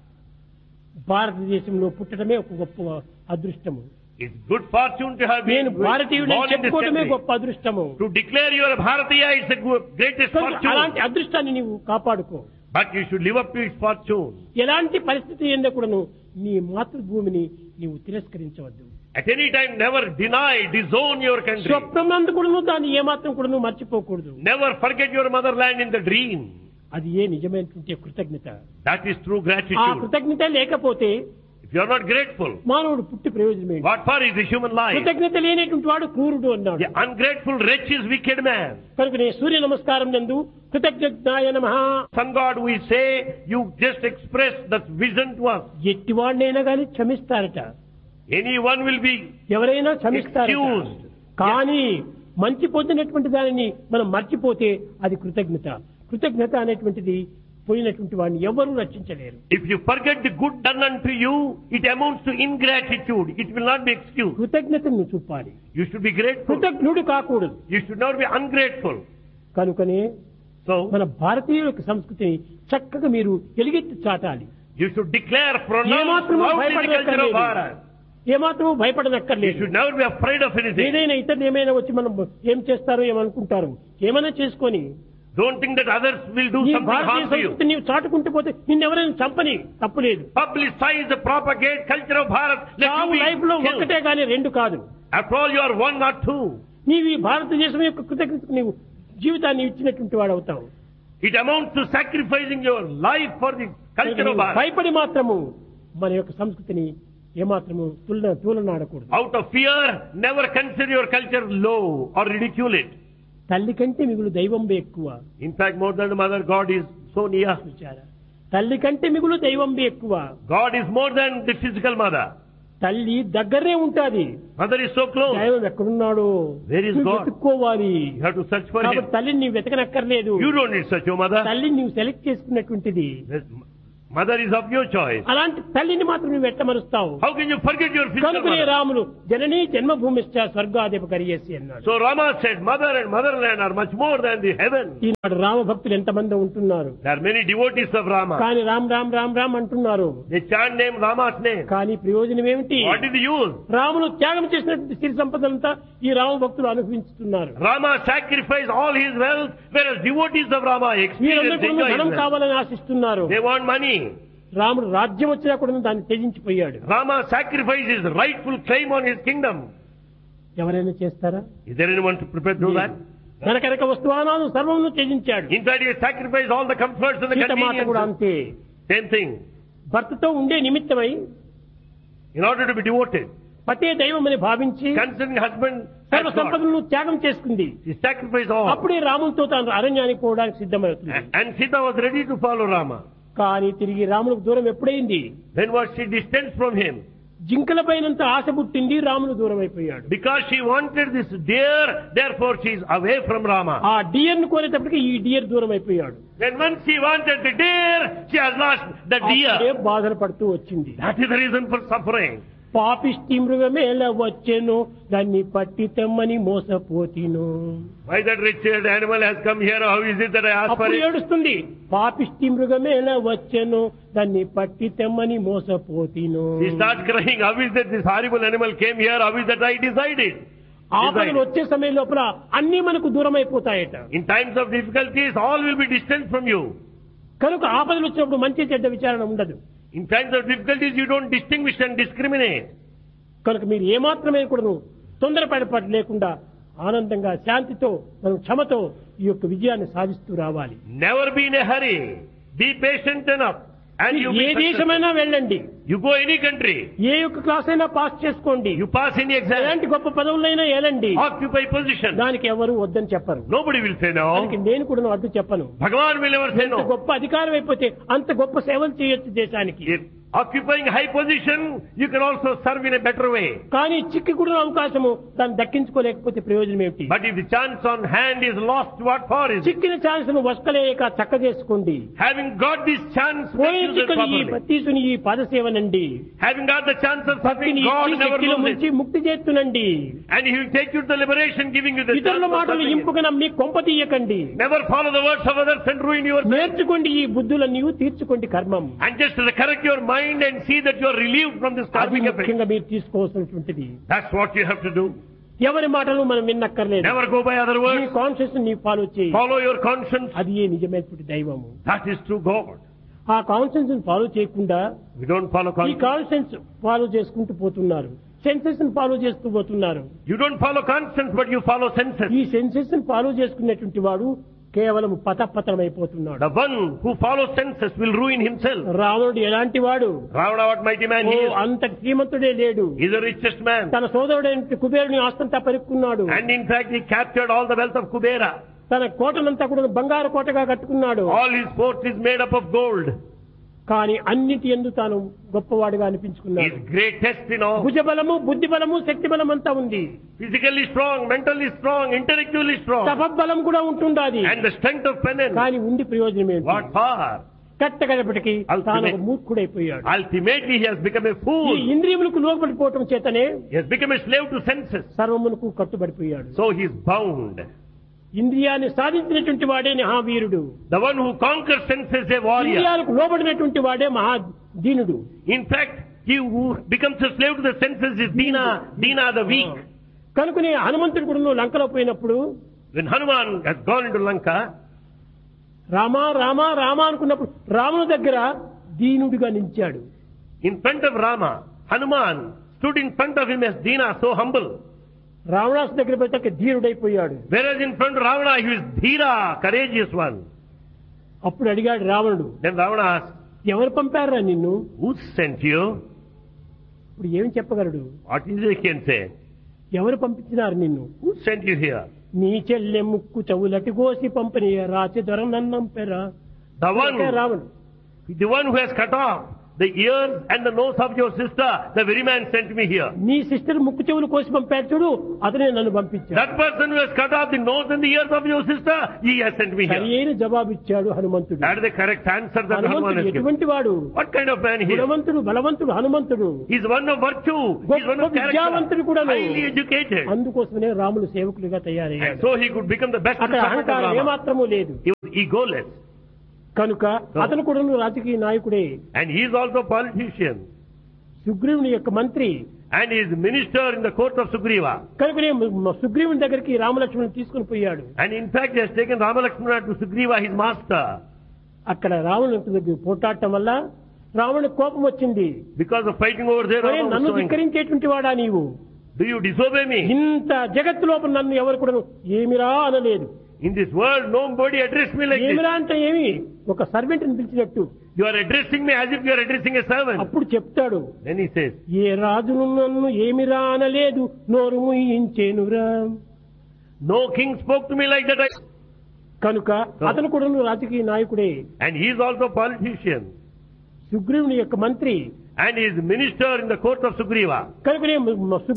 భారతదేశంలో పుట్టడమే ఒక గొప్ప అదృష్టము. It's good fortune to have been నేను భారతీయుడని born in this చెప్పుకోవడమే country. గొప్ప అదృష్టము. To declare you are a Bharatiya is the greatest కనుక అలాంటి fortune. అదృష్టాన్ని నీవు కాపాడుకో. But you should live up to its fortune. ఎలాంటి పరిస్థితి ఎందు కూడాను నీ మాతృభూమిని నీవు తిరస్కరించవద్దు. At any time, never deny, disown your country. స్వప్నం నందు కూడాను దాన్ని ఏమాత్రం కూడాను మర్చిపోకూడదు. Never forget your motherland in the dream. అది ఏ నిజమైనటువంటి కృతజ్ఞత. That is true ఆ gratitude. కృతజ్ఞత లేకపోతే If You are not grateful. మానవుడు పుట్టి ప్రయోజనం ఏంటి? What for is the human life? కృతజ్ఞత లేనటువంటి వాడు క్రూరుడు అన్నాడు. The ungrateful wretch is wicked man. కనుక నేను సూర్య నమస్కారం నందు కృతజ్ఞాయ నమః. Sun God, we say, you just express that vision to us. ఎట్టివాడినైనా కానీ క్షమిస్తారట. Anyone will be ఎవరైనా క్షమిస్తారట. excused. కానీ మంచి పొందినటువంటి దానిని మనం మర్చిపోతే అది కృతజ్ఞత. కృతజ్ఞత అనేటువంటిది పోయినటువంటి వాడిని ఎవరూ రక్షించలేరు. If you forget the good done unto you, it amounts to ingratitude. It will not be excused. కృతజ్ఞతను చూపాలి. You should be grateful. కృతజ్ఞుడు కాకూడదు. You should not be ungrateful. కనుకనే So, మన భారతీయుల యొక్క సంస్కృతిని చక్కగా మీరు ఎలుగెత్తి చాటాలి. you should declare, pronounce ఏమాత్రమూ loudly the culture of భయపడనక్కర్లేదు. Bharat. ఏమాత్రమూ You భయపడనక్కర్లేదు. should never be afraid of anything. ఏదైనా ఇతరులు ఏమైనా వచ్చి మనం ఏం చేస్తారో ఏమనుకుంటారు, ఏమైనా చేసుకొని Don't think that others will do నీ something Bharatiya harm to you. సంస్కృతి నీవు చాటుకుంటూ పోతే నిన్నెవరైనా చంపని తప్పులేదు. Publicize the propagate culture of Bharat. Let you చావు be లైఫ్ లో killed. ఒక్కటే కానీ రెండు కాదు. After all, you are one, not two. నీవు ఈ భారతదేశం యొక్క కృతజ్ఞతకు నీవు జీవితాన్ని ఇచ్చినటువంటి వాడు అవుతావు. It amounts to sacrificing your life for the culture of Bharat. భయపడి మాత్రము మన యొక్క సంస్కృతిని ఏమాత్రము తూలనాడకూడదు. Out of fear, never consider your culture low or ridicule it. తల్లి కంటే మిగులు దైవం ఎక్కువ. In fact, more than the mother, God is so near. తల్లి కంటే మిగులు దైవం ఎక్కువ. God is more than the physical mother. తల్లి దగ్గరే ఉంటాది. Mother is so close. దైవం ఎక్కడున్నాడు? Where is God? వెతుక్కోవాలి. You have to search for him. కాబట్టి తల్లిని నీవు వెతకనక్కర్లేదు. You don't need such a mother. తల్లిని నీవు select చేసుకున్నటువంటిది. Mother is of your choice. అలాంటి తల్లిని మాత్రం నువ్వు ఎట్టమరుస్తావు. How can you forget your physical కనుకనే mother? రాములు జననీ జన్మభూమిశ్చ స్వర్గాధిప కరియేసి అన్నాడు. So Rama said, mother and motherland are much more than the heaven. ఈనాడు రామ భక్తులు ఎంతమంది ఉంటున్నారు. There are many devotees of Rama. కానీ రామ్ రామ్ రామ్ రామ్ అంటున్నారు. They chant name Rama's name. కానీ ప్రయోజనం ఏమిటి? What is the use? Ramulu త్యాగం చేసినటువంటి సిరి సంపదంతా ఈ రామ భక్తులు అనుభవిస్తున్నారు. Rama sacrificed all his wealth, whereas devotees of Rama experience వీరందరూ enjoy ధనం wealth. కావాలని ఆశిస్తున్నారు. They want money. రాముడు రాజ్యం వచ్చినా కూడా దాన్ని త్యజించిపోయాడు. Rama sacrificed his rightful claim on his kingdom. ఎవరైనా చేస్తారా? Is there anyone to prepare to do that? కనకనక వస్తువానాలు సర్వమును త్యజించాడు. In fact, he sacrificed all the comforts and the సీతమాత కూడా conveniences. అంతే. Same thing. భర్తతో ఉండే నిమిత్తమై In order to be devoted, పతే దైవమని భావించి considering husband సర్వ as God, సంపదలను త్యాగం చేసుకుంది. he sacrificed all. అప్పుడే రాములతో తాను అరణ్యానికి పోవడానికి సిద్ధమవుతుంది. And Sita was ready to follow Rama. కానీ తిరిగి రాములకు దూరం ఎప్పుడైంది? When was she distant from him? జింకల పైనంత ఆశ పుట్టింది, రాములు దూరం అయిపోయాడు. Because she wanted this deer, therefore she is away from Rama. ఆ డియర్ ను కోరేటప్పటికి ఈ డియర్ దూరం అయిపోయాడు. Then once she wanted the deer, she has lost the అప్పుడే deer. బాధలు పడుతూ వచ్చింది. That is the reason for suffering. పాపిష్టి మృగమేల వచ్చెను దాన్ని పట్టి తెమ్మని మోసపోతిను. Why that wretched animal has come here? How is it that I asked for అప్పుడు it? ఏడుస్తుంది, పాపిష్టి మృగమేల వచ్చెను దాన్ని పట్టి తెమ్మని మోసపోతిను. She starts crying. How is that this horrible animal came here? How is that I decided? ఆపదలు వచ్చే సమయం లోపల అన్ని మనకు దూరం అయిపోతాయట. In times of difficulties, all will be distant from you. కనుక ఆపదలు వచ్చినప్పుడు మంచి చెడ్డ విచారణ ఉండదు. In times of difficulties, you don't distinguish and discriminate. కనుక మీరు ఏమాత్రమే కూడా తొందరపడి లేకుండా ఆనందంగా శాంతితో మనం క్షమతో ఈ యొక్క విజయాన్ని సాధిస్తూ రావాలి. Never be in a hurry. Be patient enough. And you A be successful. దేశమైనా వెళ్ళండి, You go any country. ఏ యొక్క క్లాస్ అయినా పాస్ చేసుకోండి, You pass any exam. ఎలాంటి గొప్ప పదవులైనా ఏలండి, Occupy position. దానికి ఎవరు వద్దని చెప్పరు. Nobody will say no. దానికి నేను కూడా వద్దు చెప్పను. Bhagavan will never say ఎంత no. గొప్ప అధికారం అయిపోతే అంత గొప్ప సేవలు చేయొచ్చు దేశానికి. If occupying high position, you can also serve in a better way. కానీ చిక్కి కూడా అవకాశము దాన్ని దక్కించుకోలేకపోతే ప్రయోజనం ఏమిటి? But if the chance on hand is lost, what for is it? చిక్కిన ఛాన్స్ ను వస్కలేక చక్క చేసుకోండి. Having got this chance, make పోయిన use of it చిక్కని ఈ properly. తీసుని ఈ పాదసేవనండి. Having got the chance of serving భక్తిని God, ఇచ్చి never శక్తిలో lose ముంచి it. ముక్తి చేస్తునండి. And He will take you to the liberation, giving you the chance ఇతరుల of మాటలు serving Him. ఇంపుగా నమ్మి కొంప తీయకండి. Never follow the words of others and ruin yourself. నేర్చుకోండి ఈ బుద్ధులన్నీ తీర్చుకోండి కర్మం. And just correct your mind and see that you are relieved from this అది karmic effect. ముఖ్యంగా మీరు తీసుకోవాల్సినటువంటిది. That's what you have to do. ఎవరి మాటలు మనం విన్నక్కర్లేదు. Never go by other నీ words. కాన్షియస్ నీ ఫాలో చేయి. Follow your conscience. అది ఏ నిజమైనటువంటి దైవము. That is true God. ఆ కాన్షియన్స్ ఫాలో చేయకుండా We don't follow ఈ conscience. కాన్షియన్స్ ఫాలో చేసుకుంటూ పోతున్నారు. సెన్సెస్ ఫాలో చేస్తూ పోతున్నారు. You don't follow conscience, but you follow senses. ఈ సెన్సెస్ ఫాలో చేసుకునేటువంటి వాడు కేవలం పతపతమైపోతున్నాడు. The one who follows senses will ruin himself. రావణుడు ఎలాంటి వాడు? Ravana, what mighty man he is. అంతటి శ్రీమంతుడే లేడు. He is the richest man. తన సోదరుడైన కుబేరుని ఆస్తంతా పరుక్కున్నాడు. And in fact he captured all the wealth of Kubera. తన కోటనంతా కూడా బంగారు కోటగా కట్టుకున్నాడు. All his fort is made up of gold. కానీ అన్నిటి యందు తాను గొప్పవాడుగా అనిపించుకున్నాడు. He is greatest in all. భుజబలము, బుద్ధి బలము, శక్తి బలం అంతా ఉంది. Physically strong, mentally strong, intellectually strong. తపబలం కూడా ఉంటుండాది. And the strength of penance. కానీ ఉండి ప్రయోజనం ఏంటి? What power? కట్టగడపటికి తాను ఒక మూర్ఖుడైపోయాడు. Ultimately he has become a fool. ఈ ఇంద్రియములకు లోబడిపోవటం చేతనే He has become a slave to senses. సర్వమునకు కట్టుబడిపోయాడు. So he is bound. ఇంద్రియాన్ని సాధించినటువంటి వాడే మహావీరుడు. The one who conquers senses is a warrior. ఇంద్రియాలకు లోబడినటువంటి వాడే మహాదీనుడు. In fact, he who becomes a slave to the senses is Dina the weak. కనుకనే హనుమంతుడు కూడా లంకలో పోయినప్పుడు When Hanuman has gone into Lanka, Rama Rama Rama అనుకున్నప్పుడు రాముని దగ్గర దీనుడిగా నిలిచాడు. in front of Rama, Hanuman stood in front of him as Dina, so humble. రావణాసు దగ్గర పోతే ధీరుడైపోయాడు. Whereas in front of Ravana, he was Dhira, courageous one. అప్పుడు అడిగాడు రావణుడు, Then Ravana asked, ఎవరు పంపారా నిన్ను? who sent you? ఇప్పుడు ఏం చెప్పగలడు? What is it he can say? ఎవరు పంపించినారు నిన్ను? Who sent you here? నీ చెల్లె ముక్కు చెవులటి కోసి పంపిణీ రాచి దొరనన్నం పెరా. The one who has cut off the ears and the nose of your sister, the very man sent me here. నీ సిస్టర్ ముక్కు చెవులు కోసి పంపాడు చూడు, అతనే నన్ను పంపించాడు. That person who has cut off the nose and the ears of your sister, he has sent me here. సరియైన జవాబు ఇచ్చాడు హనుమంతుడు. That is the correct answer that Hanuman హనుమంతుడు has given. ఎటువంటి వాడు? What kind of man he is? గుణవంతుడు, బలవంతుడు హనుమంతుడు. He is one of virtue. He is one of విద్యావంతుడు character. కూడా. Highly educated. అందుకోసమే రాములు సేవకులుగా And తయారయ్యాడు. so he could become the best అక్కడ servant of అహంకారం Rama. ఏమాత్రము లేదు. He was egoless. కనుక అతను కూడా రాజకీయ నాయకుడే. And he is also a politician. సుగ్రీవుని యొక్క మంత్రి. And he is minister in the court of Sugriva. కనుకనే సుగ్రీవుని దగ్గరికి రామలక్ష్మణుని తీసుకుని పోయాడు. And in fact, he has taken Rama Lakshmana to Sugriva, his master. అక్కడ రావణుని దగ్గర పోటాడటం వల్ల రావణునికి కోపం వచ్చింది. Because of fighting over there, Rama was నన్ను so angry. ధిక్కరించేటువంటి వాడా నీవు? Do you disobey me? ఇంత జగత్తు లోపల నన్ను ఎవరు కూడా ఏమిరా అనలేదు. In this world, nobody addressed me like this. ఏమిరా అంటే ఏమి? ఒక సర్వెంట్ ని పిలిచినట్టు. You are addressing me as if you are addressing a servant. అప్పుడు చెప్తాడు, Then he says, ఏ రాజును నన్ను ఏమిరా అనలేదు, నోరు ముయించేనురా. no king spoke to me like that. కనుక అతను కూడా రాజకీయ నాయకుడే. And he is also a politician. సుగ్రీవుని యొక్క మంత్రి. And he is minister in the court of Sugriva. కనుకనే